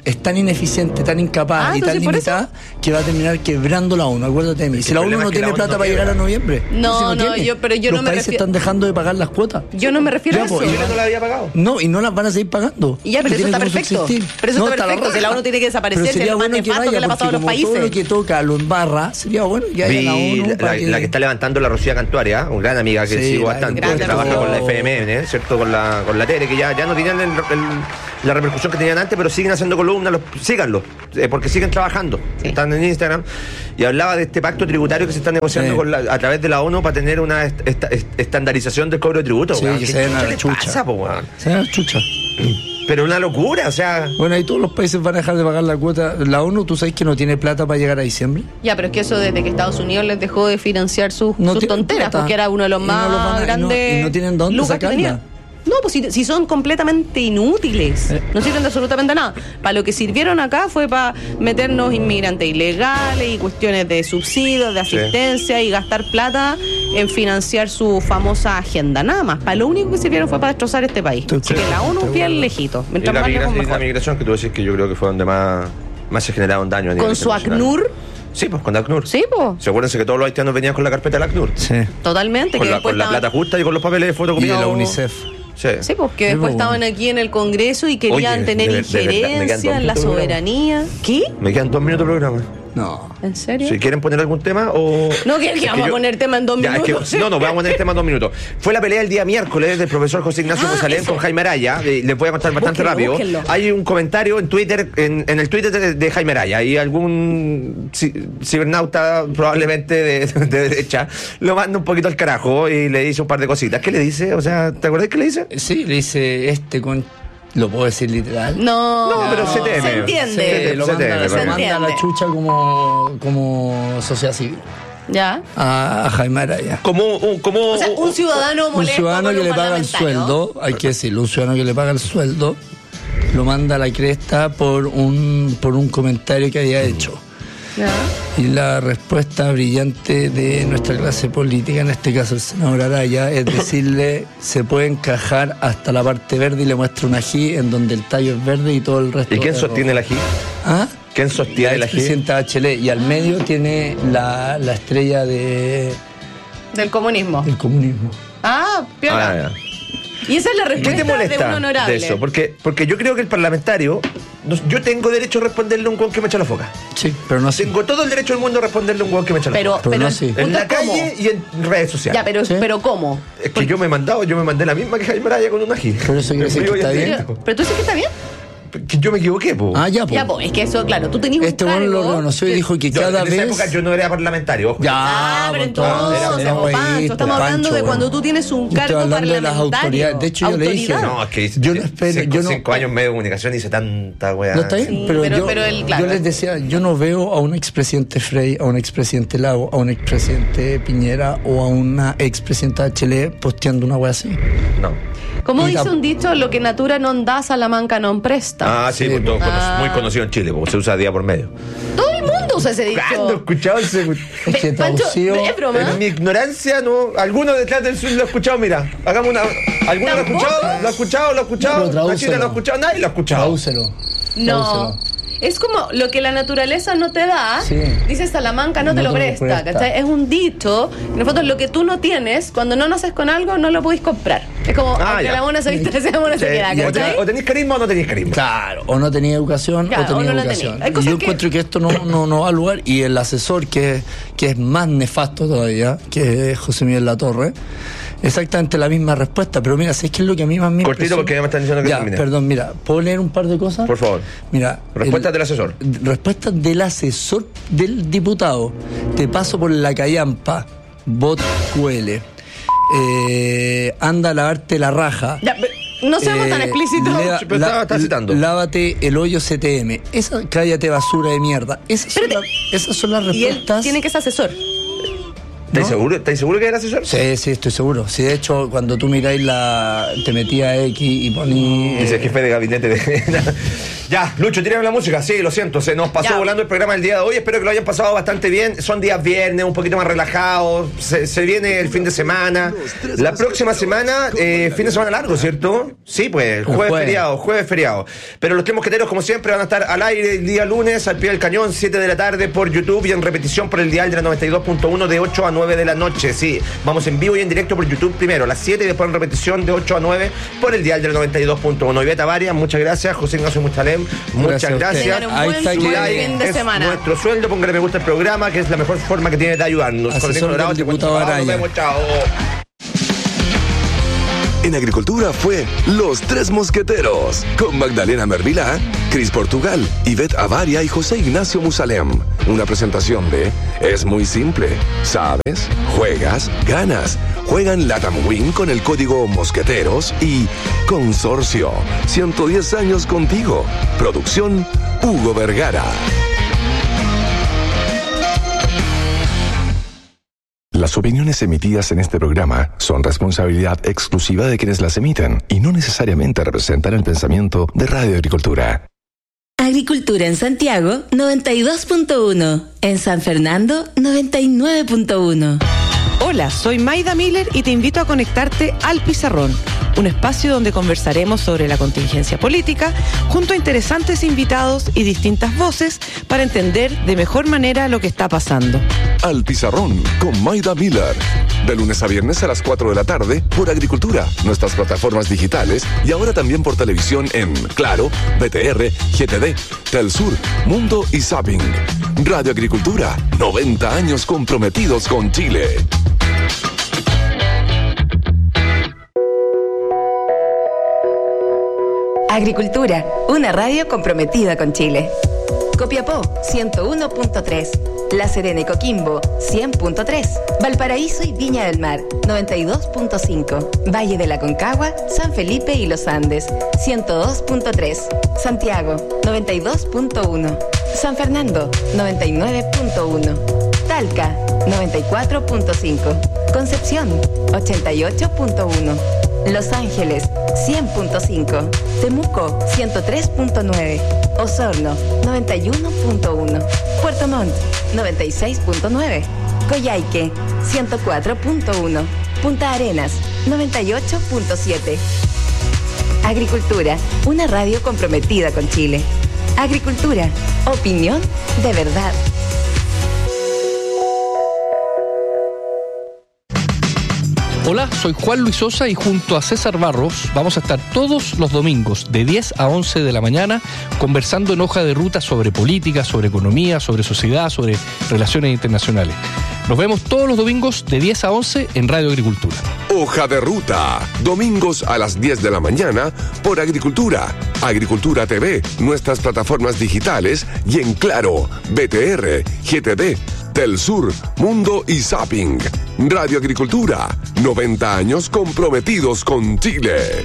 C: es tan ineficiente, tan incapaz
A: Ah,
C: y tan
A: entonces, por
C: limitada que va a terminar quebrando la ONU. Acuérdate de mí.
B: Es que
C: Si la
B: el
C: ONU
B: problema
C: no
B: es que
C: tiene
B: la ONU
C: plata
B: no
C: para llegar a
B: quiebra.
C: noviembre.
A: No,
C: si
A: no,
C: tiene.
A: yo- pero yo
C: Los
A: no me
C: países
A: refiero-
C: están dejando de pagar las cuotas.
A: Yo no me refiero
C: Ya,
A: a eso.
C: pues,
B: Chile no la había pagado.
C: No, y no las van a seguir pagando.
A: Y ya, pero
C: No
A: eso
C: tiene
A: está
C: cómo
A: perfecto.
C: subsistir.
A: Pero eso
C: No,
A: está
C: la
A: perfecto,
C: raja.
A: si la ONU tiene que desaparecer,
C: Pero
A: si es
C: sería
A: lo más
C: bueno que
A: nefasto
C: vaya,
A: que le ha pasado a
C: porque
A: los
C: como todo lo
A: países.
C: que toca lo embarra, sería bueno que haya
B: Vi
C: la ONU.
B: la,
C: para
B: la que está levantando la Rocía Cantuaria, una gran amiga que
C: Sí,
B: sigo
C: la-
B: bastante,
A: grande
B: que trabaja
A: Rocío.
B: con la F M N, ¿cierto? Con la, con la Tere, que ya, ya no tienen el- el- la repercusión que tenían antes, pero siguen haciendo columnas, los, síganlo, eh, porque siguen trabajando.
A: Sí.
B: Están en Instagram. Y hablaba de este pacto tributario que se está negociando
C: Sí.
B: con la- a través de la ONU para tener una est- esta- est- estandarización del cobro de tributo.
C: Sí,
B: weón.
C: que
B: ¿Qué
C: se den a
B: chucha
C: la
B: le
C: chucha.
B: pasa, po, weón?
C: Se da chucha.
B: Pero una locura, o sea.
C: Bueno, ahí todos los países van a dejar de pagar la cuota. La ONU, ¿tú sabes que no tiene plata para llegar a diciembre?
A: Ya, pero es que eso desde que Estados Unidos les dejó de financiar sus,
C: No
A: sus
C: tienen
A: tonteras,
C: plata.
A: porque era uno de los
C: Y no
A: más
C: los van a- y no-
A: grandes
C: y no tienen dónde
A: lucas que
C: sacarla.
A: tenía. No, pues si, si son completamente inútiles,
C: Eh.
A: no sirven de absolutamente nada. Para lo que sirvieron acá fue para meternos inmigrantes ilegales y cuestiones de subsidios, de asistencia y gastar plata en financiar su famosa agenda, nada más. Para lo único que sirvieron fue para destrozar este país.
C: Estoy
A: Así que
C: seguro,
A: la ONU
C: estoy
A: bien
C: seguro.
A: lejito.
B: Y
A: Mientras
B: la,
A: más lejos,
B: migración, y la
A: mejor.
B: migración, que tú decís que yo creo que fue donde más, más se generaron daño a nivel
A: Con su
B: internacional.
A: ACNUR,
B: Sí, pues con la ACNUR.
A: sí, pues.
B: ¿Se acuerdan que todos los haitianos venían con la carpeta de la ACNUR?
C: Sí.
A: Totalmente.
B: Con,
A: que
B: la,
A: después
B: con la
A: estaban-
B: plata justa y con los papeles de
C: Y de
B: fotocopia.
C: la UNICEF.
B: Sí.
A: Sí, porque
C: Sí,
A: después
C: pues,
A: estaban
C: bueno.
A: aquí en el Congreso y querían
B: Oye,
A: tener
B: de ver- de verdad, me quedan
A: injerencia
B: dos
A: en la
B: minutos de programa.
A: soberanía. ¿Qué?
B: Me quedan dos minutos de programa.
C: No.
A: ¿En serio?
B: Si quieren poner algún tema o.
A: No, que, que
B: Es
A: vamos
B: yo-
A: a poner tema en dos
B: Ya, es que-
A: minutos.
B: no, no, vamos a poner tema en dos minutos. Fue la pelea el día miércoles del profesor José Ignacio
A: Ah,
B: Musalem
A: eso.
B: con Jaime Araya. Eh, les voy a contar bastante
A: Búsquenlo,
B: rápido.
A: búsquenlo.
B: Hay un comentario en Twitter, en, en el Twitter de, de Jaime Araya. Hay algún ci- cibernauta, probablemente de, de derecha, lo manda un poquito al carajo y le dice un par de cositas. ¿Qué le dice? O sea, ¿te acuerdas qué le dice?
C: Sí, le dice este con. ¿Lo puedo decir literal?
A: No,
B: No, pero C T M.
A: se entiende.
C: Sí, lo
B: Se
C: manda,
B: entiende,
C: lo
B: se
C: manda a la
A: entiende.
C: chucha como, como sociedad civil.
A: Ya.
C: A, a Jaime Araya.
B: Como un. Como,
A: O sea, un ciudadano
C: Un
A: molesto
C: ciudadano
A: con
C: que
A: un
C: le paga el
A: parlamentario.
C: sueldo, hay que decirlo, un ciudadano que le paga el sueldo, lo manda a la cresta por un, por un comentario que había hecho.
A: Ya.
C: Y la respuesta brillante de nuestra clase política, en este caso el senador Araya, es decirle, se puede encajar hasta la parte verde y le muestra un ají en donde el tallo es verde y todo el resto
B: ¿Y quién
C: es
B: sostiene
C: rojo.
B: el ají?
C: ¿Ah?
B: ¿Quién
C: La
B: sostiene el ají?
C: expresidenta Bachelet. Y al medio tiene la, la estrella de,
A: Del comunismo.
C: del comunismo.
A: Ah, piola.
B: Ah, ya.
A: Y esa es la
B: ¿Qué
A: respuesta
B: te
A: de un
B: molesta
A: honorable.
B: de eso? Porque, porque yo creo que el parlamentario, no- yo tengo derecho a responderle a un hueón que me echa la foca.
C: Sí, pero no así.
B: Tengo todo el derecho del mundo a responderle a un hueón que me echa la
A: Pero,
B: foca.
C: Pero
A: pero
C: no
A: el
C: así.
A: punto
B: En la
A: es cómo.
B: calle y en redes sociales.
A: Ya, pero,
C: ¿Sí?
A: pero ¿cómo?
B: Es que yo me he mandado, yo me mandé la misma que Jaime Araya con un ají.
C: Pero eso quiere decir
B: En vivo
C: que
B: y en
C: está bien.
B: directo.
A: Pero, pero tú dices que está bien.
B: Que yo me equivoqué, po.
C: Ah, ya, pues.
A: Ya, pues, es que eso, claro, tú tenías
C: Este
A: un
C: bueno
A: cargo
C: lo reconoció y
A: que-
C: dijo que
B: Yo,
C: cada
B: en esa
C: vez.
B: época yo no era parlamentario, ojo.
C: Ya,
A: Ah, pero
C: pues,
A: entonces,
C: era- era
A: como Pancho,
C: huevito,
A: estamos hablando
C: Pancho,
A: de cuando
C: bueno.
A: tú tienes un
C: Yo estoy
A: cargo
C: hablando de las
A: parlamentario.
C: autoridades. De hecho, yo le dije,
A: Autoridad.
B: No, es que
C: Yo no espero,
B: cinco,
C: yo no-
B: cinco años en medio de comunicación hice tanta weá.
C: No está bien,
A: Sí,
C: pero,
A: pero-
C: yo,
A: pero él, claro.
C: yo les decía, yo no veo a un expresidente Frey, a un expresidente Lago, a un expresidente Piñera o a una expresidenta Bachelet posteando una wea así.
B: No.
A: Como
C: Y
A: dice
C: la-
A: un dicho, lo que natura non da, Salamanca non presta.
B: Ah, sí,
C: Sí,
B: pues, todo
A: ah.
B: cono- muy conocido en Chile, porque se usa día por medio.
A: Todo el mundo usa ese dicho.
B: ¿Cuándo he escuchado ese?
C: Es que
A: Pancho,
C: traducido.
A: es broma.
B: En mi ignorancia, no. Alguno detrás del sur lo ha escuchado, mira. Hagamos una. ¿Alguno lo ha
A: ¿Tampoco?
B: escuchado? ¿Lo ha escuchado? ¿Lo ha escuchado?
C: No, pero
B: Nachita, ¿lo ha
C: tradúcelo.
B: escuchado? Nadie lo ha escuchado.
C: Tradúcelo.
A: No.
C: Tradúcelo.
A: Es como lo que la naturaleza no te da,
C: Sí.
A: dice Salamanca, no,
C: No
A: te lo
C: te lo
A: presta,
C: presta.
A: ¿cachai? Es un dicho, en el fondo lo que tú no tienes, cuando no naces con algo, no lo podéis comprar. Es como,
B: Ah,
A: aunque
B: ya.
A: la mona se viste, esa mona se
B: Sí,
A: queda,
B: o, te-
A: ¿cachai?
B: o tenéis carisma o no tenéis carisma.
C: Claro, o no tenía educación
A: Claro,
C: o tenía
A: o no la
C: educación.
A: tenía. Hay
C: Y
A: cosas
C: yo
A: que-
C: encuentro que esto no, no, no va al lugar y el asesor que, que es más nefasto todavía, que es José Miguel Latorre, exactamente la misma respuesta, pero mira, ¿sabes qué es lo que a mí más me
B: Cortito,
C: impresiona?
B: porque ya me están diciendo que
C: Ya,
B: termine.
C: perdón, mira, ¿puedo leer un par de cosas?
B: Por favor.
C: Mira,
B: Respuestas
C: el-
B: del asesor.
C: Respuestas del asesor del diputado. Te paso por la callampa, bot Q L. Eh, anda a lavarte la raja.
A: Ya, pero no seamos tan
C: Eh,
A: explícitos.
C: lea-
B: Pero está- está citando.
C: Lávate el hoyo C T M. Esa, cállate basura de mierda. Esas son,
A: Espérate.
C: la- esas son las
A: Y él
C: respuestas.
A: tiene que ser asesor.
B: ¿Estáis
C: ¿no?
B: seguro? ¿Estáis seguro que era asesor?
C: Sí, sí, estoy seguro. Si de hecho, cuando tú miráis la. Te metías X y poní.
B: Dice
C: eh,
B: jefe de gabinete de. Ya, Lucho, tírame la música. Sí, lo siento, se nos pasó
A: Ya.
B: volando el programa del día de hoy. Espero que lo hayan pasado bastante bien. Son días viernes, un poquito más relajados. Se, se viene el fin de semana. La próxima semana, eh, fin de semana largo, ¿cierto? Sí, pues, jueves,
C: jueves.
B: feriado, jueves feriado. Pero los tres mosqueteros, como siempre, van a estar al aire el día lunes, al pie del cañón, siete de la tarde por YouTube y en repetición por el dial de la noventa y dos punto uno de ocho a nueve de la noche. Sí, vamos en vivo y en directo por YouTube primero a las siete y después en repetición de ocho a nueve por el dial de la noventa y dos punto uno. Iveta Varias, muchas gracias. José Ignacio Muchalem, muchas
C: Gracias a
B: gracias.
C: usted.
A: Tengan un
C: Ahí
A: buen,
C: está,
A: buen
C: que-
A: fin de
B: Es
A: semana.
B: nuestro sueldo, póngale me gusta el programa, que es la mejor forma que tiene de ayudarnos.
C: Asesor
B: Con el Colorado,
C: del
B: te cuento
C: diputado
B: trabajo, nos
C: Araya.
B: vemos, chao.
I: En Agricultura fue Los Tres Mosqueteros, con Magdalena Mervilá, Cris Portugal, Ivette Avaria y José Ignacio Musalem. Una presentación de Es muy simple. ¿Sabes? Juegas, ganas. Juegan Latam Win con el código Mosqueteros y Consorcio. ciento diez años contigo. Producción Hugo Vergara. Las opiniones emitidas en este programa son responsabilidad exclusiva de quienes las emiten y no necesariamente representan el pensamiento de Radio Agricultura.
G: Agricultura en Santiago, noventa y dos punto uno. En San Fernando, noventa y nueve punto uno.
J: Hola, soy Maida Miller y te invito a conectarte al Pizarrón, un espacio donde conversaremos sobre la contingencia política junto a interesantes invitados y distintas voces para entender de mejor manera lo que está pasando.
I: Al Pizarrón con Maida Miller. De lunes a viernes a las cuatro de la tarde por Agricultura, nuestras plataformas digitales y ahora también por televisión en Claro, B T R, G T D, Telsur, Mundo y Zapping. Radio Agricultura, noventa años comprometidos con Chile.
K: Agricultura, una radio comprometida con Chile. Copiapó, ciento uno punto tres. La Serena y Coquimbo, cien punto tres. Valparaíso y Viña del Mar, noventa y dos punto cinco. Valle de la Concagua, San Felipe y Los Andes, ciento dos punto tres. Santiago, noventa y dos punto uno. San Fernando, noventa y nueve punto uno. Talca, noventa y cuatro punto cinco. Concepción, ochenta y ocho punto uno. Los Ángeles, cien punto cinco. Temuco, ciento tres punto nueve. Osorno, noventa y uno punto uno. Puerto Montt, noventa y seis punto nueve. Coyhaique, ciento cuatro punto uno. Punta Arenas, noventa y ocho punto siete. Agricultura, una radio comprometida con Chile. Agricultura, opinión de verdad.
L: Hola, soy Juan Luis Sosa y junto a César Barros vamos a estar todos los domingos de diez a once de la mañana conversando en Hoja de Ruta sobre política, sobre economía, sobre sociedad, sobre relaciones internacionales. Nos vemos todos los domingos de diez a once en Radio Agricultura.
I: Hoja de Ruta, domingos a las diez de la mañana por Agricultura, Agricultura T V, nuestras plataformas digitales y en Claro, B T R, G T D, Telsur, Mundo y Zapping. Radio Agricultura, noventa años comprometidos con Chile.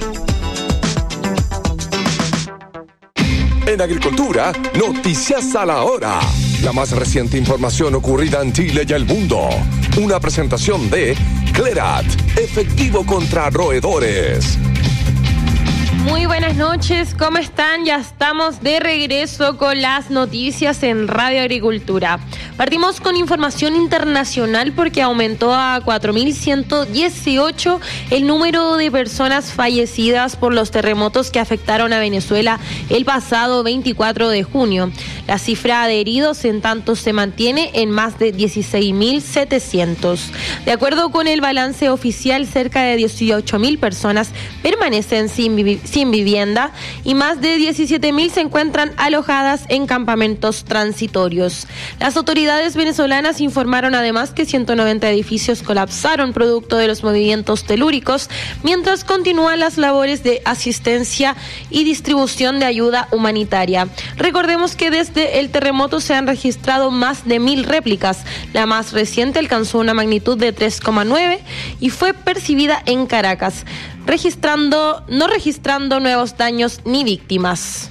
I: En Agricultura, noticias a la hora. La más reciente información ocurrida en Chile y el mundo. Una presentación de Clerat, efectivo contra roedores.
M: Muy buenas noches, ¿cómo están? Ya estamos de regreso con las noticias en Radio Agricultura. Partimos con información internacional porque aumentó a cuatro mil ciento dieciocho el número de personas fallecidas por los terremotos que afectaron a Venezuela el pasado veinticuatro de junio. La cifra de heridos en tanto se mantiene en más de dieciséis mil setecientos. De acuerdo con el balance oficial, cerca de dieciocho mil personas permanecen sin vivir sin vivienda y más de diecisiete mil se encuentran alojadas en campamentos transitorios. Las autoridades venezolanas informaron además que ciento noventa edificios colapsaron producto de los movimientos telúricos, mientras continúan las labores de asistencia y distribución de ayuda humanitaria. Recordemos que desde el terremoto se han registrado más de mil réplicas. La más reciente alcanzó una magnitud de tres coma nueve y fue percibida en Caracas, registrando, no registrando nuevos daños ni víctimas.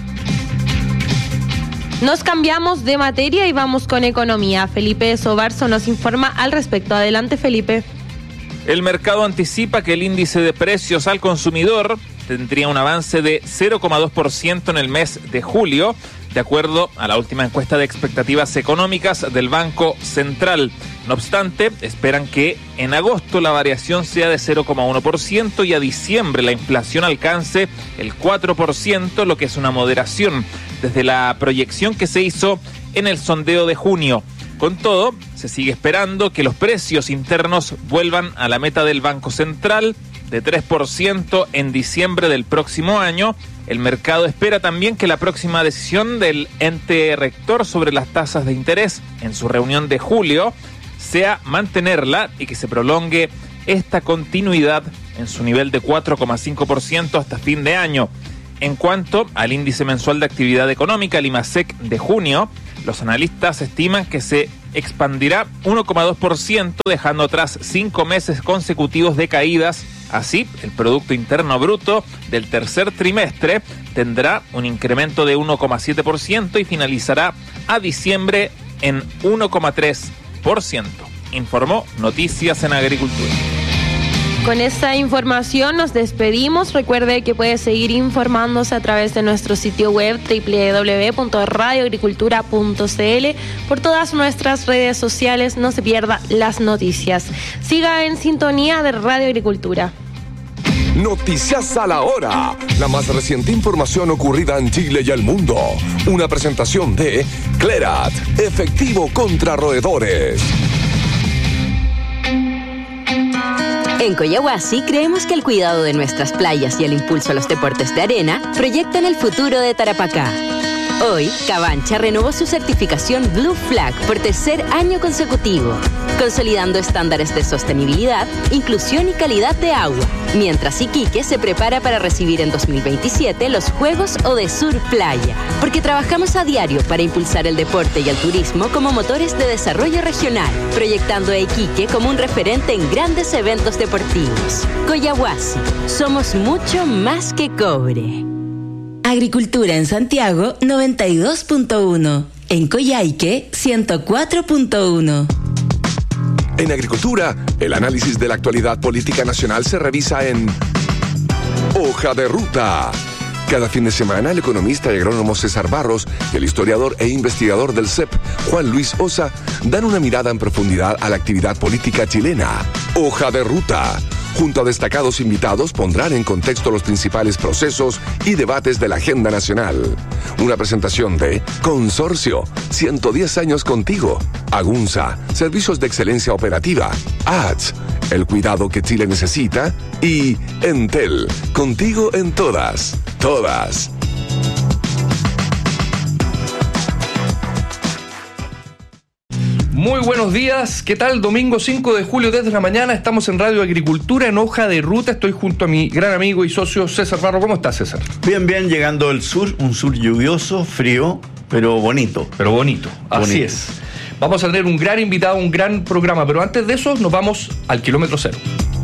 M: Nos cambiamos de materia y vamos con economía. Felipe Sobarzo nos informa al respecto. Adelante, Felipe.
N: El mercado anticipa que el índice de precios al consumidor tendría un avance de cero coma dos por ciento en el mes de julio, de acuerdo a la última encuesta de expectativas económicas del Banco Central. No obstante, esperan que en agosto la variación sea de cero coma uno por ciento y a diciembre la inflación alcance el cuatro por ciento, lo que es una moderación desde la proyección que se hizo en el sondeo de junio. Con todo, se sigue esperando que los precios internos vuelvan a la meta del Banco Central de tres por ciento en diciembre del próximo año. El mercado espera también que la próxima decisión del ente rector sobre las tasas de interés en su reunión de julio sea mantenerla y que se prolongue esta continuidad en su nivel de cuatro coma cinco por ciento hasta fin de año. En cuanto al índice mensual de actividad económica, el IMASEC de junio, los analistas estiman que se expandirá uno coma dos por ciento, dejando atrás cinco meses consecutivos de caídas. Así, el Producto Interno Bruto del tercer trimestre tendrá un incremento de uno coma siete por ciento y finalizará a diciembre en uno coma tres por ciento, informó Noticias en Agricultura.
M: Con esta información nos despedimos. Recuerde que puede seguir informándose a través de nuestro sitio web doble u doble u doble u punto radio agricultura punto c l, por todas nuestras redes sociales. No se pierda las noticias. Siga en sintonía de Radio Agricultura.
I: Noticias a la hora. La más reciente información ocurrida en Chile y el mundo. Una presentación de Clerat, efectivo contra roedores.
O: En Coyahuasi creemos que el cuidado de nuestras playas y el impulso a los deportes de arena proyectan el futuro de Tarapacá. Hoy, Cabancha renovó su certificación Blue Flag por tercer año consecutivo, consolidando estándares de sostenibilidad, inclusión y calidad de agua, mientras Iquique se prepara para recibir en dos mil veintisiete los Juegos Odesur Playa, porque trabajamos a diario para impulsar el deporte y el turismo como motores de desarrollo regional, proyectando a Iquique como un referente en grandes eventos deportivos. Coyahuasi, somos mucho más que cobre.
G: Agricultura en Santiago noventa y dos punto uno. En Coyhaique ciento cuatro punto uno.
I: En Agricultura, el análisis de la actualidad política nacional se revisa en Hoja de Ruta. Cada fin de semana, el economista y agrónomo César Barros y el historiador e investigador del C E P, Juan Luis Osa, dan una mirada en profundidad a la actividad política chilena. Hoja de Ruta. Junto a destacados invitados, pondrán en contexto los principales procesos y debates de la agenda nacional. Una presentación de Consorcio, ciento diez años contigo. Agunza, Servicios de Excelencia Operativa. A T S, el cuidado que Chile necesita. Y Entel, contigo en todas, todas.
L: Muy buenos días, ¿qué tal? Domingo cinco de julio desde la mañana, estamos en Radio Agricultura en Hoja de Ruta, estoy junto a mi gran amigo y socio César Barro. ¿Cómo estás, César?
P: Bien, bien, llegando del sur, un sur lluvioso, frío, pero bonito.
L: Pero bonito, así bonito. Es. Vamos a tener un gran invitado, un gran programa, pero antes de eso nos vamos al kilómetro cero.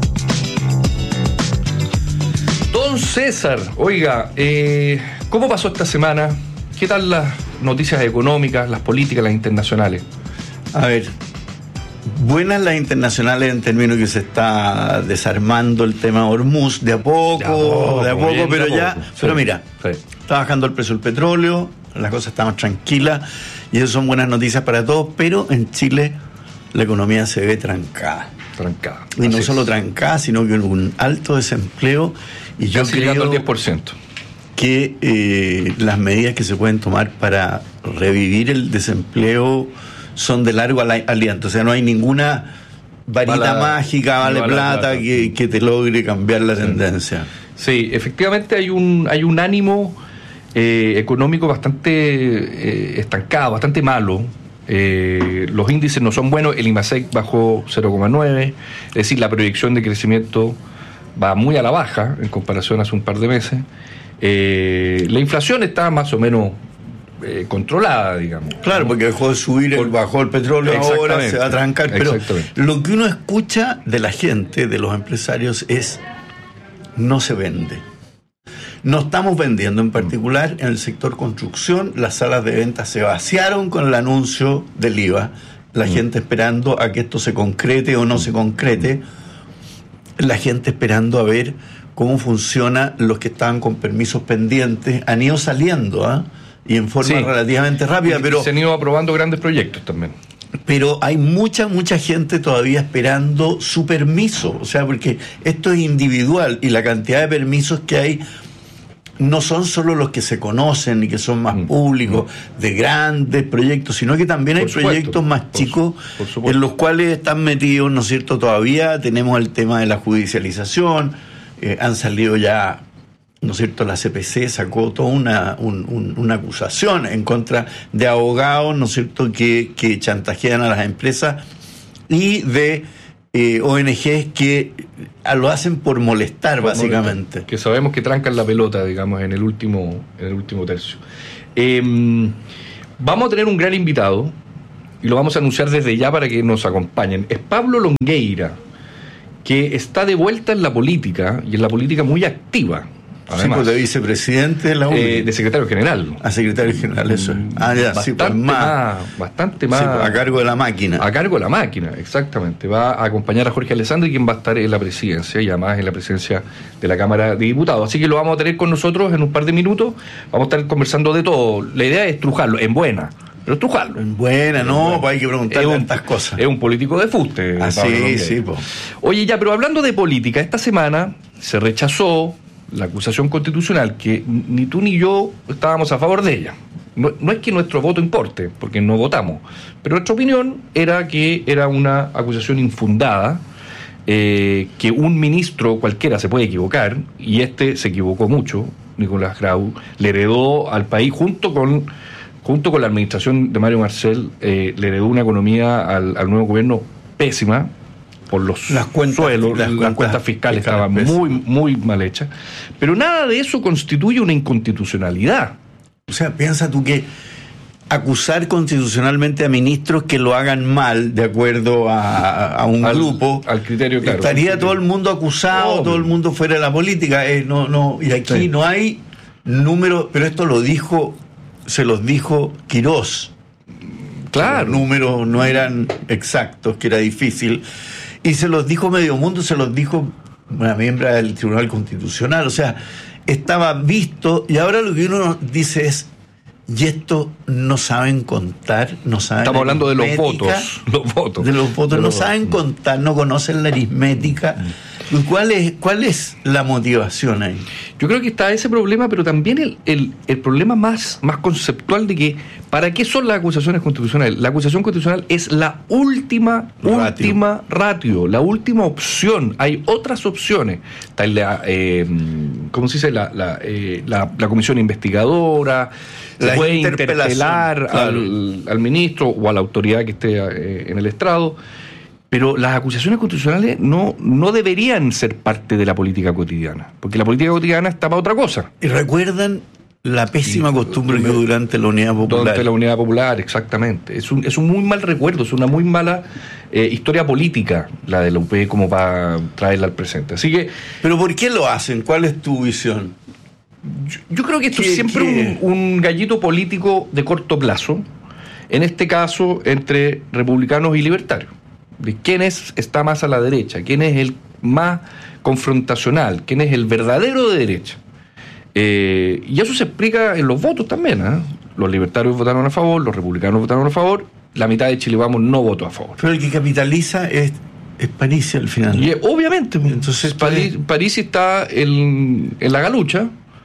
L: Don César, oiga, eh, ¿cómo pasó esta semana? ¿Qué tal las noticias económicas, las políticas, las internacionales?
P: A ver, buenas las internacionales en términos que se está desarmando el tema Hormuz de a poco, de a poco, de a poco pero de a ya, poco. Pero sí, mira, sí. Está bajando el precio del petróleo, las cosas están más tranquilas y eso son buenas noticias para todos, pero en Chile la economía se ve trancada.
L: Trancada.
P: Y no solo trancada, sino que un alto desempleo y yo
L: casi llegando al diez por ciento.
P: Que eh, las medidas que se pueden tomar para revivir el desempleo son de largo aliento, o sea, no hay ninguna varita Bala, mágica, vale plata, plata. Que, que te logre cambiar la tendencia.
L: Sí, efectivamente hay un hay un ánimo eh, económico bastante eh, estancado, bastante malo. Eh, los índices no son buenos, el IMASEC bajó cero coma nueve, es decir, la proyección de crecimiento va muy a la baja en comparación a hace un par de meses. Eh, la inflación está más o menos Eh, controlada, digamos.
P: Claro, porque dejó de subir, el, bajó el petróleo, ahora se va a trancar. Pero lo que uno escucha de la gente, de los empresarios, es no se vende. No estamos vendiendo, en particular en el sector construcción, las salas de ventas se vaciaron con el anuncio del I V A. La mm. gente esperando a que esto se concrete o no se concrete. La gente esperando a ver cómo funciona los que estaban con permisos pendientes, han ido saliendo, ¿ah? ¿eh? Y en forma sí. relativamente rápida, pero
L: se han ido aprobando grandes proyectos también.
P: Pero hay mucha, mucha gente todavía esperando su permiso, o sea, porque esto es individual y la cantidad de permisos que hay no son solo los que se conocen y que son más públicos, mm. de grandes proyectos, sino que también hay supuesto, proyectos más por, chicos por en los cuales están metidos, ¿no es cierto? Todavía tenemos el tema de la judicialización, eh, han salido ya, ¿no es cierto? La C P C sacó toda una, un, un, una acusación en contra de abogados, ¿no es cierto?, que, que chantajean a las empresas y de eh, O N Ges que lo hacen por molestar, por básicamente.
L: Molestar, que sabemos que trancan la pelota, digamos, en el último, en el último tercio. Eh, vamos a tener un gran invitado y lo vamos a anunciar desde ya para que nos acompañen. Es Pablo Longueira, que está de vuelta en la política y en la política muy activa.
P: Además, sí, pues de vicepresidente de la U N I.
L: Eh, de secretario general.
P: A secretario general, eso. Ah, ya,
L: bastante
P: sí, pues más,
L: más. Bastante más.
P: Sí, pues, a cargo de la máquina.
L: A cargo de la máquina, exactamente. Va a acompañar a Jorge Alessandri, quien va a estar en la presidencia y además en la presidencia de la Cámara de Diputados. Así que lo vamos a tener con nosotros en un par de minutos. Vamos a estar conversando de todo. La idea es trujarlo, en buena. Pero estrujarlo.
P: En buena, no, pues hay que preguntarle tantas cosas.
L: Es un político de fuste.
P: Ah, sí, sí, pues.
L: Oye, ya, pero hablando de política, esta semana se rechazó la acusación constitucional, que ni tú ni yo estábamos a favor de ella. No, no es que nuestro voto importe, porque no votamos, pero nuestra opinión era que era una acusación infundada, eh, que un ministro cualquiera se puede equivocar, y este se equivocó mucho, Nicolás Grau, le heredó al país junto con junto con la administración de Mario Marcel, eh, le heredó una economía al, al nuevo gobierno pésima, por los
P: las cuentas,
L: suelos,
P: las,
L: las
P: cuentas,
L: cuentas fiscales estaban
P: fiscales
L: muy, muy mal hechas, pero nada de eso constituye una inconstitucionalidad.
P: O sea, piensa tú que acusar constitucionalmente a ministros que lo hagan mal, de acuerdo a, a un
L: al,
P: grupo,
L: al criterio, claro,
P: estaría
L: criterio.
P: todo el mundo acusado, Obvio. todo el mundo fuera de la política, eh, no, no, y aquí sí. no hay números, pero esto lo dijo, se los dijo Quirós.
L: Claro.
P: Los números no eran exactos, que era difícil. Y se los dijo Medio Mundo, se los dijo una miembro del Tribunal Constitucional. O sea, estaba visto, y ahora lo que uno dice es, y esto no saben contar, no saben.
L: Estamos hablando de los votos. Los votos.
P: De los votos,
L: de
P: no
L: los
P: saben
L: votos.
P: contar, no conocen la aritmética. ¿Cuál es, cuál es la motivación ahí?
L: Yo creo que está ese problema, pero también el, el, el problema más, más conceptual de que, ¿para qué son las acusaciones constitucionales? La acusación constitucional es la última, ratio. última ratio, la última opción. Hay otras opciones. Está la, eh, ¿cómo se dice? La, la, eh, la, la comisión investigadora, se puede interpelar claro. al, al ministro o a la autoridad que esté eh, en el estrado. Pero las acusaciones constitucionales no, no deberían ser parte de la política cotidiana, porque la política cotidiana está para otra cosa.
P: Y recuerdan la pésima sí, costumbre que durante la Unidad Popular.
L: Durante la Unidad Popular, exactamente. Es un, es un muy mal recuerdo, es una muy mala eh, historia política la de la U P como para traerla al presente. Así que.
P: ¿Pero por qué lo hacen? ¿Cuál es tu visión?
L: Yo, yo creo que esto es siempre un, un gallito político de corto plazo, en este caso entre republicanos y libertarios. De quién es, está más a la derecha, quién es el más confrontacional, quién es el verdadero de derecha. Eh, y eso se explica en los votos también. ¿eh? Los libertarios votaron a favor, los republicanos votaron a favor, la mitad de Chile Vamos no votó a favor.
P: Pero el que capitaliza es, es Parisi al final.
L: Y, obviamente, entonces Parisi, Parisi está en, en la galucha.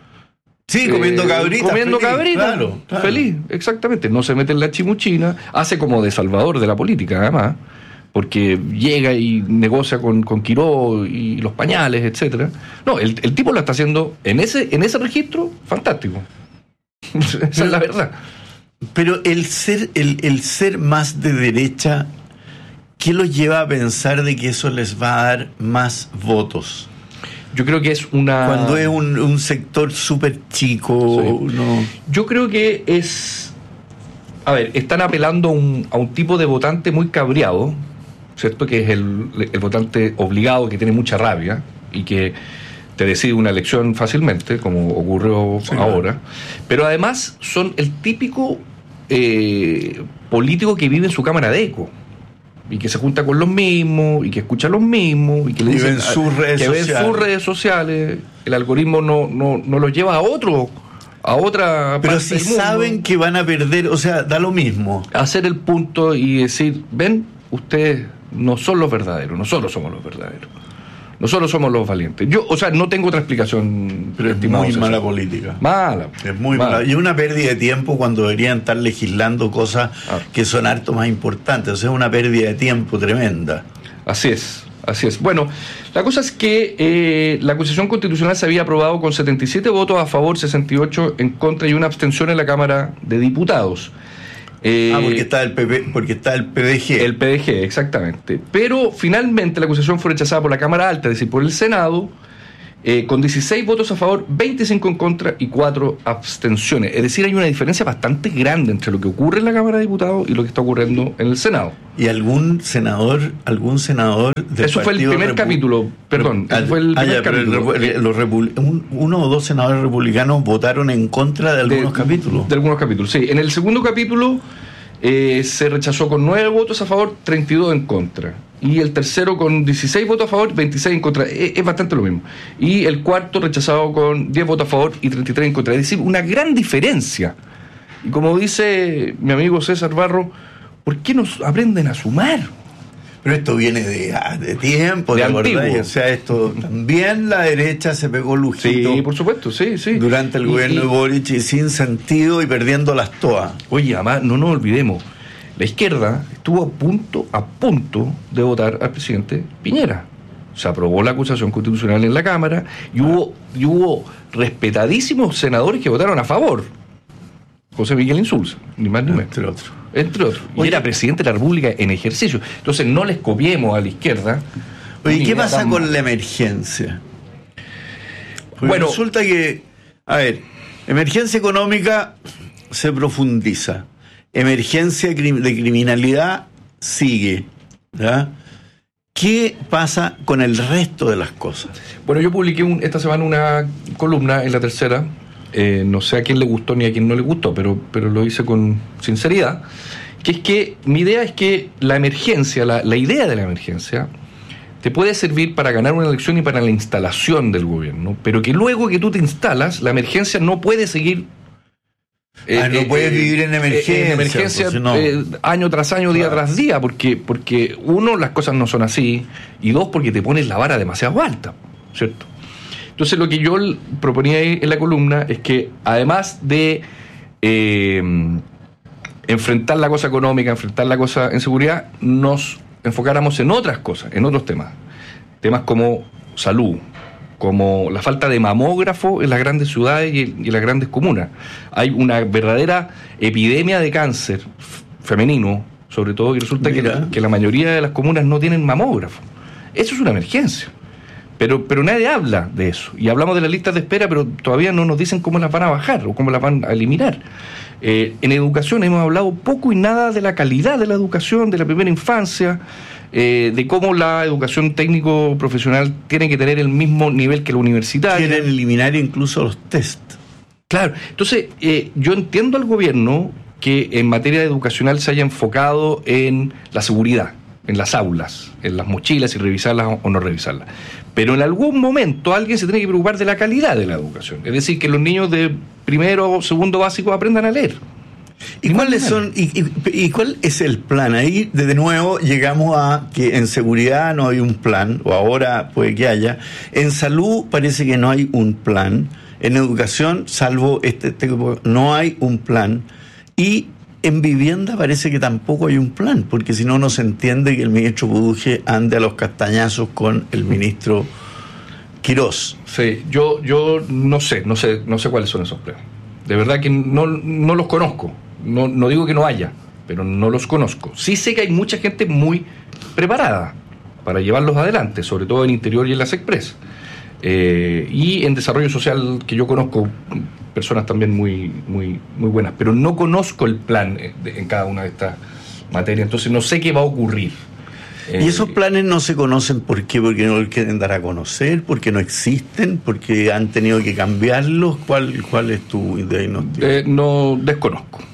P: Sí, comiendo cabrita.
L: Eh, comiendo
P: feliz,
L: cabrita,
P: claro, claro.
L: Feliz, exactamente. No se mete en la chimuchina, hace como de salvador de la política, además. Porque llega y negocia con, con Quiró y los pañales, etcétera. No, el, el tipo lo está haciendo en ese, en ese registro, fantástico. Esa pero, es la verdad.
P: Pero el ser, el, el ser más de derecha, ¿qué los lleva a pensar de que eso les va a dar más votos?
L: Yo creo que es una...
P: Cuando es un, un sector súper chico, sí. no.
L: Yo creo que es... A ver, están apelando a un, a un tipo de votante muy cabreado, ¿cierto? Que es el, el votante obligado, que tiene mucha rabia y que te decide una elección fácilmente, como ocurrió sí, ahora. Claro. Pero además son el típico eh, político que vive en su cámara de eco. y que se junta con los mismos y que escucha a los mismos y que le
P: y
L: dicen
P: ven sus redes
L: que
P: sociales.
L: ven sus redes sociales, el algoritmo no, no, no los lleva a otro, a otra
P: pero
L: parte
P: si
L: del mundo.
P: saben que van a perder, o sea, da lo mismo.
L: Hacer el punto y decir, ven, ustedes no son los verdaderos, nosotros somos los verdaderos. Nosotros somos los valientes. Yo, o sea, no tengo otra explicación.
P: Pero es muy mala política.
L: Mala.
P: Es muy
L: mala.
P: mala. Y una pérdida de tiempo cuando deberían estar legislando cosas ah. que son harto más importantes. O sea, es una pérdida de tiempo tremenda.
L: Así es, así es. Bueno, la cosa es que eh, la acusación constitucional se había aprobado con setenta y siete votos a favor, sesenta y ocho en contra y una abstención en la Cámara de Diputados.
P: Eh, ah, porque está el P P, porque está el P D G.
L: El P D G, exactamente. Pero finalmente la acusación fue rechazada por la Cámara Alta, es decir, por el Senado, eh, con dieciséis votos a favor, veinticinco en contra y cuatro abstenciones. Es decir, hay una diferencia bastante grande entre lo que ocurre en la Cámara de Diputados y lo que está ocurriendo en el Senado.
P: ¿Y algún senador, algún senador del
L: Eso fue el primer Repu- capítulo, perdón,
P: al,
L: eso fue el
P: ah,
L: primer
P: ya,
L: capítulo.
P: Pero el, los repu- un, uno o dos senadores republicanos votaron en contra de algunos
L: de,
P: capítulos.
L: De algunos capítulos, sí. En el segundo capítulo Eh, se rechazó con nueve votos a favor, treinta y dos en contra. Y el tercero con dieciséis votos a favor, veintiséis en contra. Es, es bastante lo mismo. Y el cuarto rechazado con diez votos a favor y treinta y tres en contra. Es decir, una gran diferencia. Y como dice mi amigo César Barro, ¿por qué no aprenden a sumar?
P: Pero esto viene de, de tiempo,
L: de
P: ¿te
L: antiguo.
P: acordás? O sea, esto también la derecha se pegó lujito.
L: Sí, por supuesto, sí, sí.
P: Durante el
L: y,
P: gobierno
L: y,
P: de Boric y sin sentido y perdiendo las toas.
L: Oye, además, no nos olvidemos, la izquierda estuvo a punto, a punto de votar al presidente Piñera. Se aprobó la acusación constitucional en la Cámara y hubo, y hubo respetadísimos senadores que votaron a favor. José Miguel Insulza, ni más ni menos.
P: Entre otros.
L: Entre otros. Y era presidente de la República en ejercicio. Entonces no les copiemos a la izquierda.
P: Oye, ¿qué pasa tan... con la emergencia? Porque bueno, resulta que, a ver, emergencia económica se profundiza. Emergencia de criminalidad sigue. ¿Ya? ¿Qué pasa con el resto de las cosas?
L: Bueno, yo publiqué un, esta semana una columna en La Tercera. Eh, no sé a quién le gustó ni a quién no le gustó, pero, pero lo hice con sinceridad, que es que mi idea es que la emergencia, la, la idea de la emergencia, te puede servir para ganar una elección y para la instalación del gobierno, pero que luego que tú te instalas, la emergencia no puede seguir...
P: Eh, ah, no eh, puedes eh, vivir en emergencia.
L: En emergencia
P: pues, no.
L: eh, año tras año, día claro. tras día, porque, porque uno, las cosas no son así, y dos, porque te pones la vara demasiado alta, ¿cierto? Entonces lo que yo proponía ahí en la columna es que además de eh, enfrentar la cosa económica, enfrentar la cosa en seguridad, nos enfocáramos en otras cosas, en otros temas. Temas como salud, como la falta de mamógrafo en las grandes ciudades y en las grandes comunas. Hay una verdadera epidemia de cáncer femenino, sobre todo, y resulta que la, que la mayoría de las comunas no tienen mamógrafo. Eso es una emergencia. Pero, pero nadie habla de eso. Y hablamos de las listas de espera, pero todavía no nos dicen cómo las van a bajar o cómo las van a eliminar. Eh, en educación hemos hablado poco y nada de la calidad de la educación, de la primera infancia, eh, de cómo la educación técnico-profesional tiene que tener el mismo nivel que la universitaria.
P: Quieren eliminar incluso los test.
L: Claro. Entonces, eh, yo entiendo al gobierno que en materia educacional se haya enfocado en la seguridad, en las aulas, en las mochilas, y revisarlas o no revisarlas. Pero en algún momento alguien se tiene que preocupar de la calidad de la educación. Es decir, que los niños de primero o segundo básico aprendan a leer.
P: ¿Y cuáles son y, y, y cuál es el plan? Ahí de nuevo llegamos a que en seguridad no hay un plan, o ahora puede que haya. En salud parece que no hay un plan. En educación, salvo este, este no hay un plan. Y en vivienda parece que tampoco hay un plan, porque si no, no se entiende que el ministro Buduje ande a los castañazos con el ministro Quirós.
L: Sí, yo, yo no sé, no sé, no sé cuáles son esos planes. De verdad que no, no los conozco. No, no digo que no haya, pero no los conozco. Sí sé que hay mucha gente muy preparada para llevarlos adelante, sobre todo en Interior y en las Express. Eh, y en desarrollo social, que yo conozco personas también muy, muy, muy buenas, pero no conozco el plan de, en cada una de estas materias, entonces no sé qué va a ocurrir.
P: Eh, ¿Y esos planes no se conocen por qué? ¿Porque no los quieren dar a conocer? ¿Porque no existen? ¿Porque han tenido que cambiarlos? ¿Cuál, cuál es tu diagnóstico?
L: Eh, no, desconozco.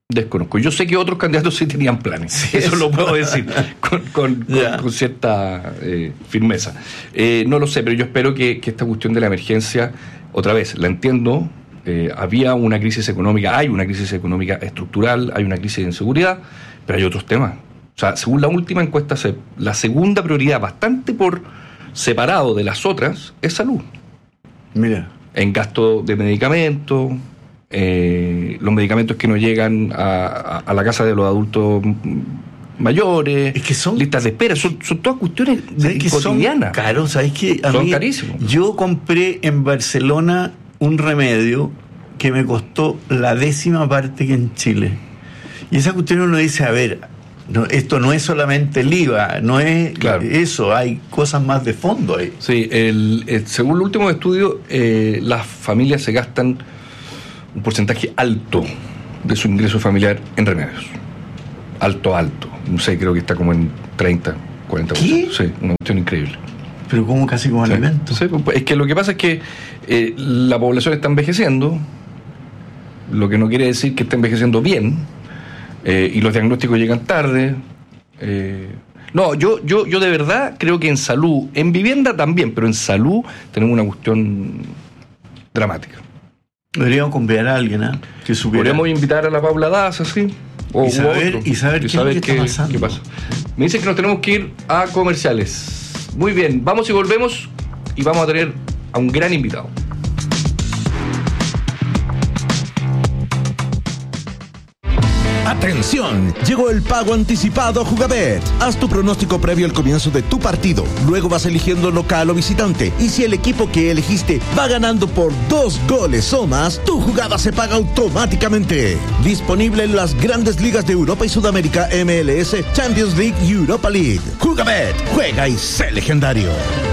L: Desconozco. Yo sé que otros candidatos sí tenían planes. Sí, eso, eso lo puedo decir con, con, con, con cierta eh, firmeza. Eh, no lo sé, pero yo espero que, que esta cuestión de la emergencia, otra vez, la entiendo. Eh, había una crisis económica, hay una crisis económica estructural, hay una crisis de inseguridad, pero hay otros temas. O sea, según la última encuesta, la segunda prioridad, bastante por separado de las otras, es salud.
P: Mira.
L: En gasto de medicamentos. Eh, los medicamentos que no llegan a, a, a la casa de los adultos mayores,
P: es que son
L: listas de espera, son, son todas cuestiones de,
P: que
L: cotidianas.
P: Son caros, ¿sabes qué? A
L: son
P: mí,
L: carísimos.
P: Yo compré en Barcelona un remedio que me costó la décima parte que en Chile. Y esa cuestión uno dice, a ver, no, esto no es solamente el I V A, no es claro. eso, hay cosas más de fondo ahí.
L: Sí, el, el, según el último estudio, eh, las familias se gastan un porcentaje alto de su ingreso familiar en remedios. Alto, alto. No sé, creo que está como en treinta, cuarenta por ciento. ¿Qué? Sí, una cuestión increíble.
P: Pero como casi como sí. alimentos.
L: Sí, es que lo que pasa es que eh, la población está envejeciendo, lo que no quiere decir que está envejeciendo bien, eh, y los diagnósticos llegan tarde. Eh, no, yo, yo, yo de verdad creo que en salud, en vivienda también, pero en salud tenemos una cuestión dramática.
P: Deberíamos convidar a alguien, ¿eh? Que supiera.
L: Podríamos invitar a la Paula Daza, sí. O
P: y saber, y saber
L: y
P: qué,
L: saber
P: qué,
L: qué,
P: está pasando.
L: qué pasa. Me dicen que nos tenemos que ir a comerciales. Muy bien, vamos y volvemos y vamos a tener a un gran invitado.
E: ¡Atención! Llegó el pago anticipado a Jugabet. Haz tu pronóstico previo al comienzo de tu partido. Luego vas eligiendo local o visitante. Y si el equipo que elegiste va ganando por dos goles o más, tu jugada se paga automáticamente. Disponible en las grandes ligas de Europa y Sudamérica, M L S, Champions League y Europa League. Jugabet, juega y sé legendario.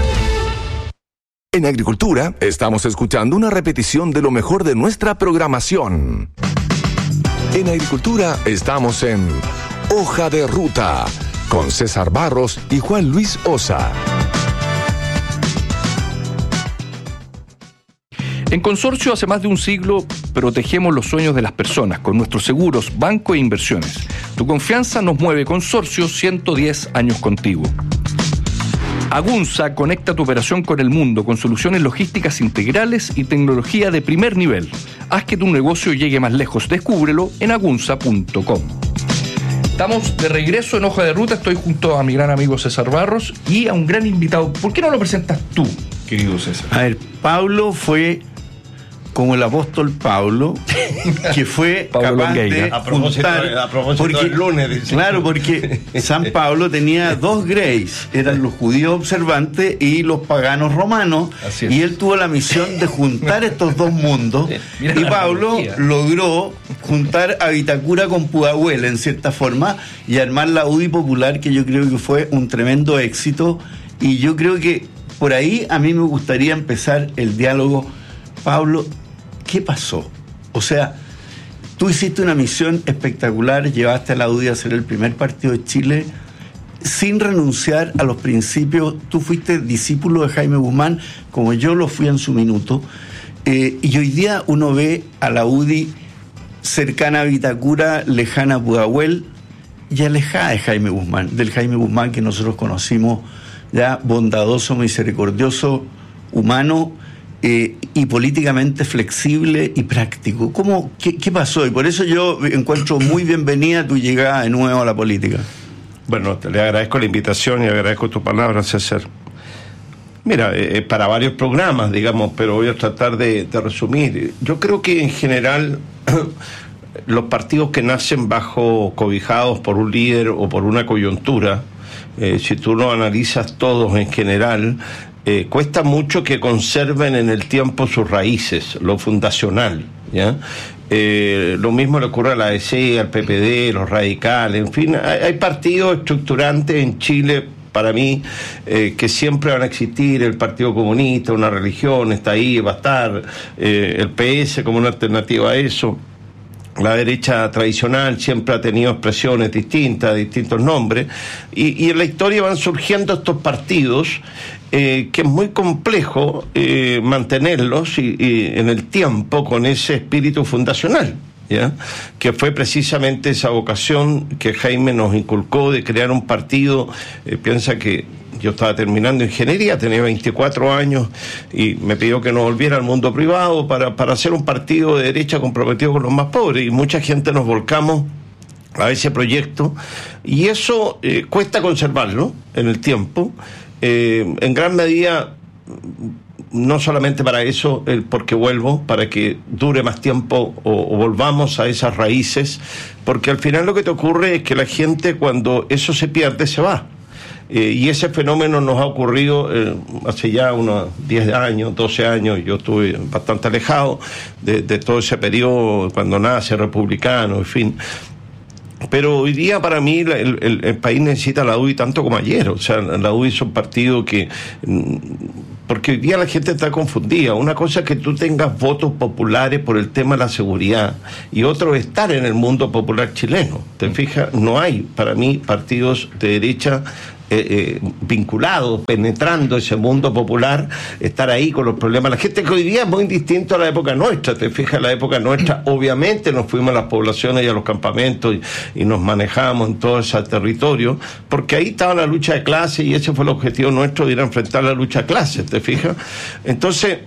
I: En Agricultura, estamos escuchando una repetición de lo mejor de nuestra programación. En Agricultura estamos en Hoja de Ruta con César Barros y Juan Luis Osa.
L: En Consorcio, hace más de un siglo, protegemos los sueños de las personas con nuestros seguros, banco e inversiones. Tu confianza nos mueve. Consorcio, ciento diez años contigo. Agunza conecta tu operación con el mundo con soluciones logísticas integrales y tecnología de primer nivel. Haz que tu negocio llegue más lejos. Descúbrelo en agunza punto com. Estamos de regreso en Hoja de Ruta. Estoy junto a mi gran amigo César Barros y a un gran invitado. ¿Por qué no lo presentas tú, querido César?
P: A ver, Pablo fue como el apóstol Pablo, que fue capaz de
B: a propósito, juntar, a propósito
P: porque,
B: del lunes. Dice.
P: Claro, porque San Pablo tenía dos Greys, eran los judíos observantes y los paganos romanos, y él tuvo la misión de juntar estos dos mundos, y Pablo logró juntar a Vitacura con Pudahuel, en cierta forma, y armar la U D I popular, que yo creo que fue un tremendo éxito, y yo creo que por ahí a mí me gustaría empezar el diálogo. Pablo, ¿qué pasó? O sea, tú hiciste una misión espectacular, llevaste a la U D I a ser el primer partido de Chile sin renunciar a los principios. Tú fuiste discípulo de Jaime Guzmán, como yo lo fui en su minuto, eh, y hoy día uno ve a la U D I cercana a Vitacura, lejana a Pudahuel y alejada de Jaime Guzmán, del Jaime Guzmán que nosotros conocimos, ya bondadoso, misericordioso, humano, Eh, y políticamente flexible y práctico. ¿Cómo, qué, ¿Qué pasó? Y por eso yo encuentro muy bienvenida tu llegada de nuevo a la política.
Q: Bueno, te le agradezco la invitación y agradezco tu palabra, César. Mira, eh, para varios programas, digamos, pero voy a tratar de, de resumir. Yo creo que en general los partidos que nacen bajo cobijados por un líder o por una coyuntura, eh, si tú lo analizas todos en general, Eh, cuesta mucho que conserven en el tiempo sus raíces, lo fundacional, ¿ya? Eh, lo mismo le ocurre a la A D C, al P P D, los radicales, en fin, hay, hay partidos estructurantes en Chile, para mí, eh, que siempre van a existir. El Partido Comunista, una religión, está ahí, va a estar, eh, el P S como una alternativa a eso. La derecha tradicional siempre ha tenido expresiones distintas, distintos nombres, y, y en la historia van surgiendo estos partidos eh, que es muy complejo eh, mantenerlos y, y en el tiempo con ese espíritu fundacional, ¿ya? Que fue precisamente esa vocación que Jaime nos inculcó de crear un partido. Eh, piensa que yo estaba terminando ingeniería, tenía veinticuatro años y me pidió que no volviera al mundo privado para, para hacer un partido de derecha comprometido con los más pobres, y mucha gente nos volcamos a ese proyecto, y eso eh, cuesta conservarlo en el tiempo, eh, en gran medida no solamente para eso, el porque vuelvo, para que dure más tiempo o, o volvamos a esas raíces, porque al final lo que te ocurre es que la gente, cuando eso se pierde, se va. Eh, y ese fenómeno nos ha ocurrido eh, hace ya unos diez años, doce años. Yo estuve bastante alejado de, de todo ese periodo cuando nace Republicano, en fin. Pero hoy día para mí el, el, el país necesita la U D I tanto como ayer. O sea, la U D I es un partido que... Porque hoy día la gente está confundida. Una cosa es que tú tengas votos populares por el tema de la seguridad, y otro es estar en el mundo popular chileno. ¿Te fijas? No hay, para mí, partidos de derecha eh, eh, vinculados, penetrando ese mundo popular, estar ahí con los problemas. La gente que hoy día es muy distinto a la época nuestra. Te fijas, la época nuestra, obviamente nos fuimos a las poblaciones y a los campamentos y, y nos manejamos en todo ese territorio, porque ahí estaba la lucha de clases, y ese fue el objetivo nuestro, de ir a enfrentar la lucha de clases. ¿Te fijas? Entonces,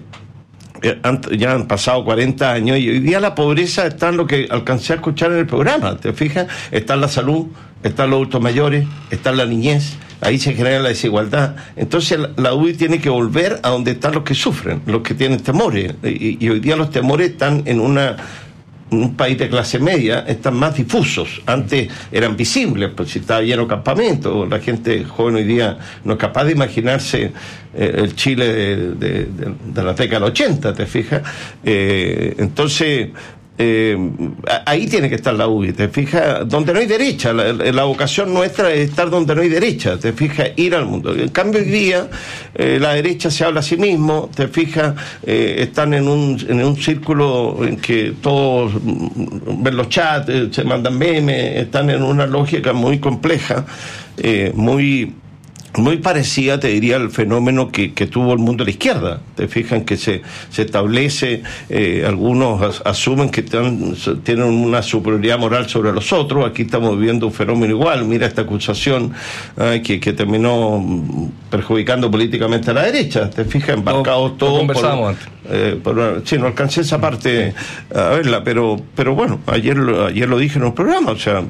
Q: ya han pasado cuarenta años y hoy día la pobreza está en lo que alcancé a escuchar en el programa. ¿Te fijas? Está en la salud, está en los adultos mayores, está en la niñez. Ahí se genera la desigualdad. Entonces la, la U D I tiene que volver a donde están los que sufren, los que tienen temores. Y, y hoy día los temores están en una... un país de clase media, están más difusos. Antes eran visibles, pues si estaba lleno de campamentos. La gente joven hoy día no es capaz de imaginarse eh, el Chile de, de, de, de la década del ochenta, ¿te fijas? Eh, entonces, eh, ahí tiene que estar la U D I, ¿te fijas? Donde no hay derecha. La, la vocación nuestra es estar donde no hay derecha, ¿te fijas? Ir al mundo. En cambio, hoy día eh, la derecha se habla a sí mismo, ¿te fijas? Eh, están en un, en un círculo en que todos ven los chats, eh, se mandan memes, están en una lógica muy compleja, eh, muy... muy parecida, te diría, al fenómeno que, que tuvo el mundo de la izquierda. Te fijan que se, se establece, eh, algunos as, asumen que tan, tienen una superioridad moral sobre los otros. Aquí estamos viviendo un fenómeno igual. Mira esta acusación eh, que, que terminó perjudicando políticamente a la derecha. Te fijas, embarcados no, todos.
L: Conversamos antes.
Q: Eh, por, sí, no alcancé esa parte a verla, pero, pero bueno, ayer, ayer lo dije en un programa, o sea,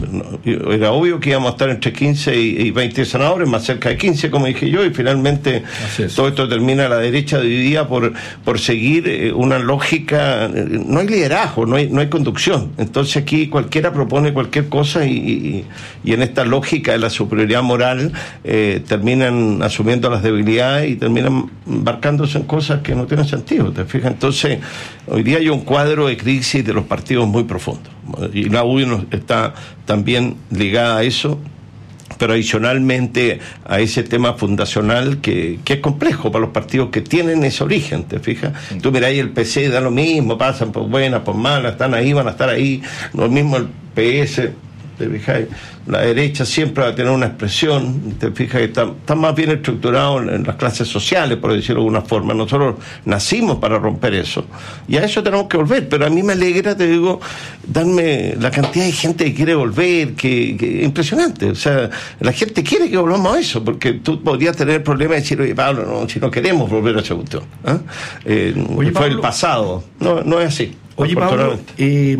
Q: era obvio que íbamos a estar entre quince y veinte senadores, más cerca de quince, como dije yo, y finalmente todo esto termina a la derecha de hoy día por, por seguir una lógica. No hay liderazgo, no hay, no hay conducción. Entonces aquí cualquiera propone cualquier cosa y, y, y en esta lógica de la superioridad moral eh, terminan asumiendo las debilidades y terminan embarcándose en cosas que no tienen sentido, ¿te fijas? Entonces hoy día hay un cuadro de crisis de los partidos muy profundo, y la U D I está también ligada a eso, pero adicionalmente a ese tema fundacional que, que es complejo para los partidos que tienen ese origen, ¿te fijas? Sí. Tú mirá, ahí el P C da lo mismo, pasan por buenas, por malas, están ahí, van a estar ahí, lo mismo el P S, ¿te fijas? La derecha siempre va a tener una expresión, te fijas que está, está más bien estructurado en, en las clases sociales, por decirlo de alguna forma. Nosotros nacimos para romper eso, y a eso tenemos que volver. Pero a mí me alegra, te digo, darme la cantidad de gente que quiere volver, que, que impresionante. O sea, la gente quiere que volvamos a eso, porque tú podrías tener el problema de decir, oye, Pablo, no, si no queremos volver a esa cuestión, ¿eh? Eh, oye, fue Pablo, el pasado. No, no es así.
L: Oye, Pablo, eh,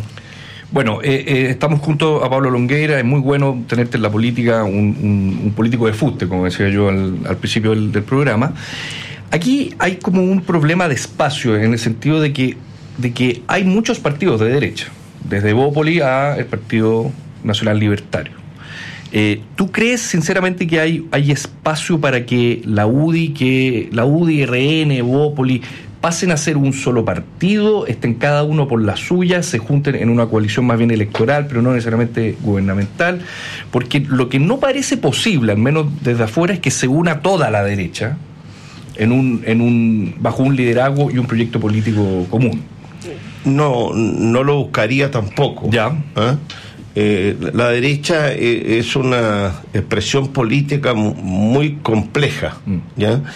L: bueno, eh, eh, estamos junto a Pablo Longueira. Es muy bueno tenerte en la política, un, un, un político de fuste, como decía yo al, al principio del, del programa. Aquí hay como un problema de espacio, en el sentido de que, de que hay muchos partidos de derecha, desde Bópoli a el Partido Nacional Libertario. Eh, ¿Tú crees sinceramente que hay, hay espacio para que la U D I, que la U D I, R N, Bópoli pasen a ser un solo partido, estén cada uno por la suya, se junten en una coalición más bien electoral, pero no necesariamente gubernamental? Porque lo que no parece posible, al menos desde afuera, es que se una toda la derecha en un, en un, bajo un liderazgo y un proyecto político común.
Q: No, no lo buscaría tampoco.
L: Ya.
Q: ¿Eh? Eh, la derecha eh, es una expresión política muy compleja, ¿ya?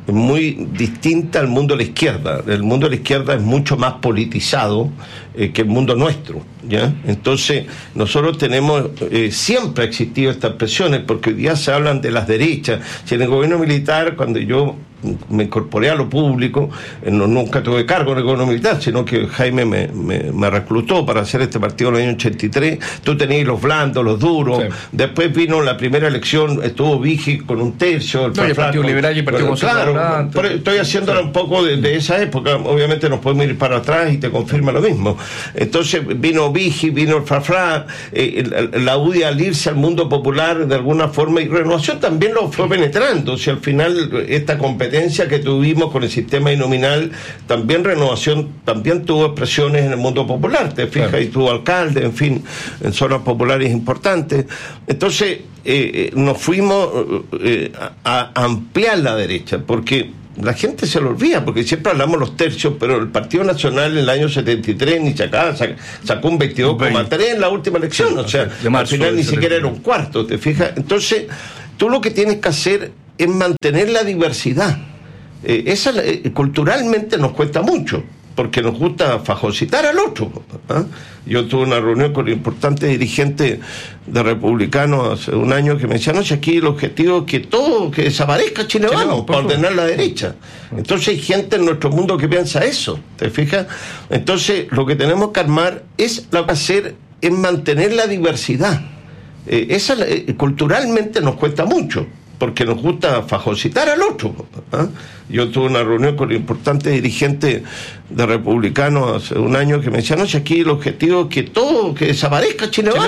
Q: muy distinta al mundo de la izquierda. El mundo de la izquierda es mucho más politizado eh, que el mundo nuestro, ¿ya? Entonces, nosotros tenemos, eh, siempre ha existido estas presiones, porque hoy día se hablan de las derechas. Si en el gobierno militar, cuando yo me incorporé a lo público, eh, no, nunca tuve cargo en el gobierno militar, sino que Jaime me, me, me reclutó para hacer este partido en el año ochenta y tres. Tú tenías los blandos, los duros. Sí. Después vino la primera elección, estuvo Vigi con un tercio. El,
L: no, el Partido Liberal y el Partido
Q: Conservador. Claro, pero estoy haciéndola un poco de, de esa época. Obviamente nos podemos ir para atrás y te confirma lo mismo. Entonces vino Vigi, vino el Frafra, eh, la, la U D I al irse al mundo popular de alguna forma, y Renovación también lo fue penetrando. O sea, al final esta competencia que tuvimos con el sistema binominal, también Renovación también tuvo expresiones en el mundo popular, te fijas, claro. Y tuvo alcalde, en fin, en zonas populares importantes. Entonces eh, nos fuimos eh, a, a ampliar la derecha, porque la gente se lo olvida, porque siempre hablamos los tercios, pero el Partido Nacional en el año setenta y tres ni sacaba, sacó un veintidós coma tres en la última elección, sí, o sea, al final ni siquiera era un cuarto, te fijas. Entonces tú lo que tienes que hacer es mantener la diversidad. Eh, esa eh, culturalmente nos cuesta mucho, porque nos gusta fagocitar al otro. ¿Ah? Yo tuve una reunión con importantes dirigentes de republicanos hace un año que me decían, no, si aquí el objetivo es que todo, que desaparezca Chile Vamos, para ordenar la derecha. Entonces hay gente en nuestro mundo que piensa eso, ¿te fijas? Entonces lo que tenemos que armar es, lo que hacer es mantener la diversidad. Eh, esa eh, culturalmente nos cuesta mucho, porque nos gusta fagocitar al otro. ¿Ah? Yo tuve una reunión con importantes dirigentes de republicanos hace un año que me decían, no, si aquí el objetivo es que todo, que desaparezca Chile Vamos.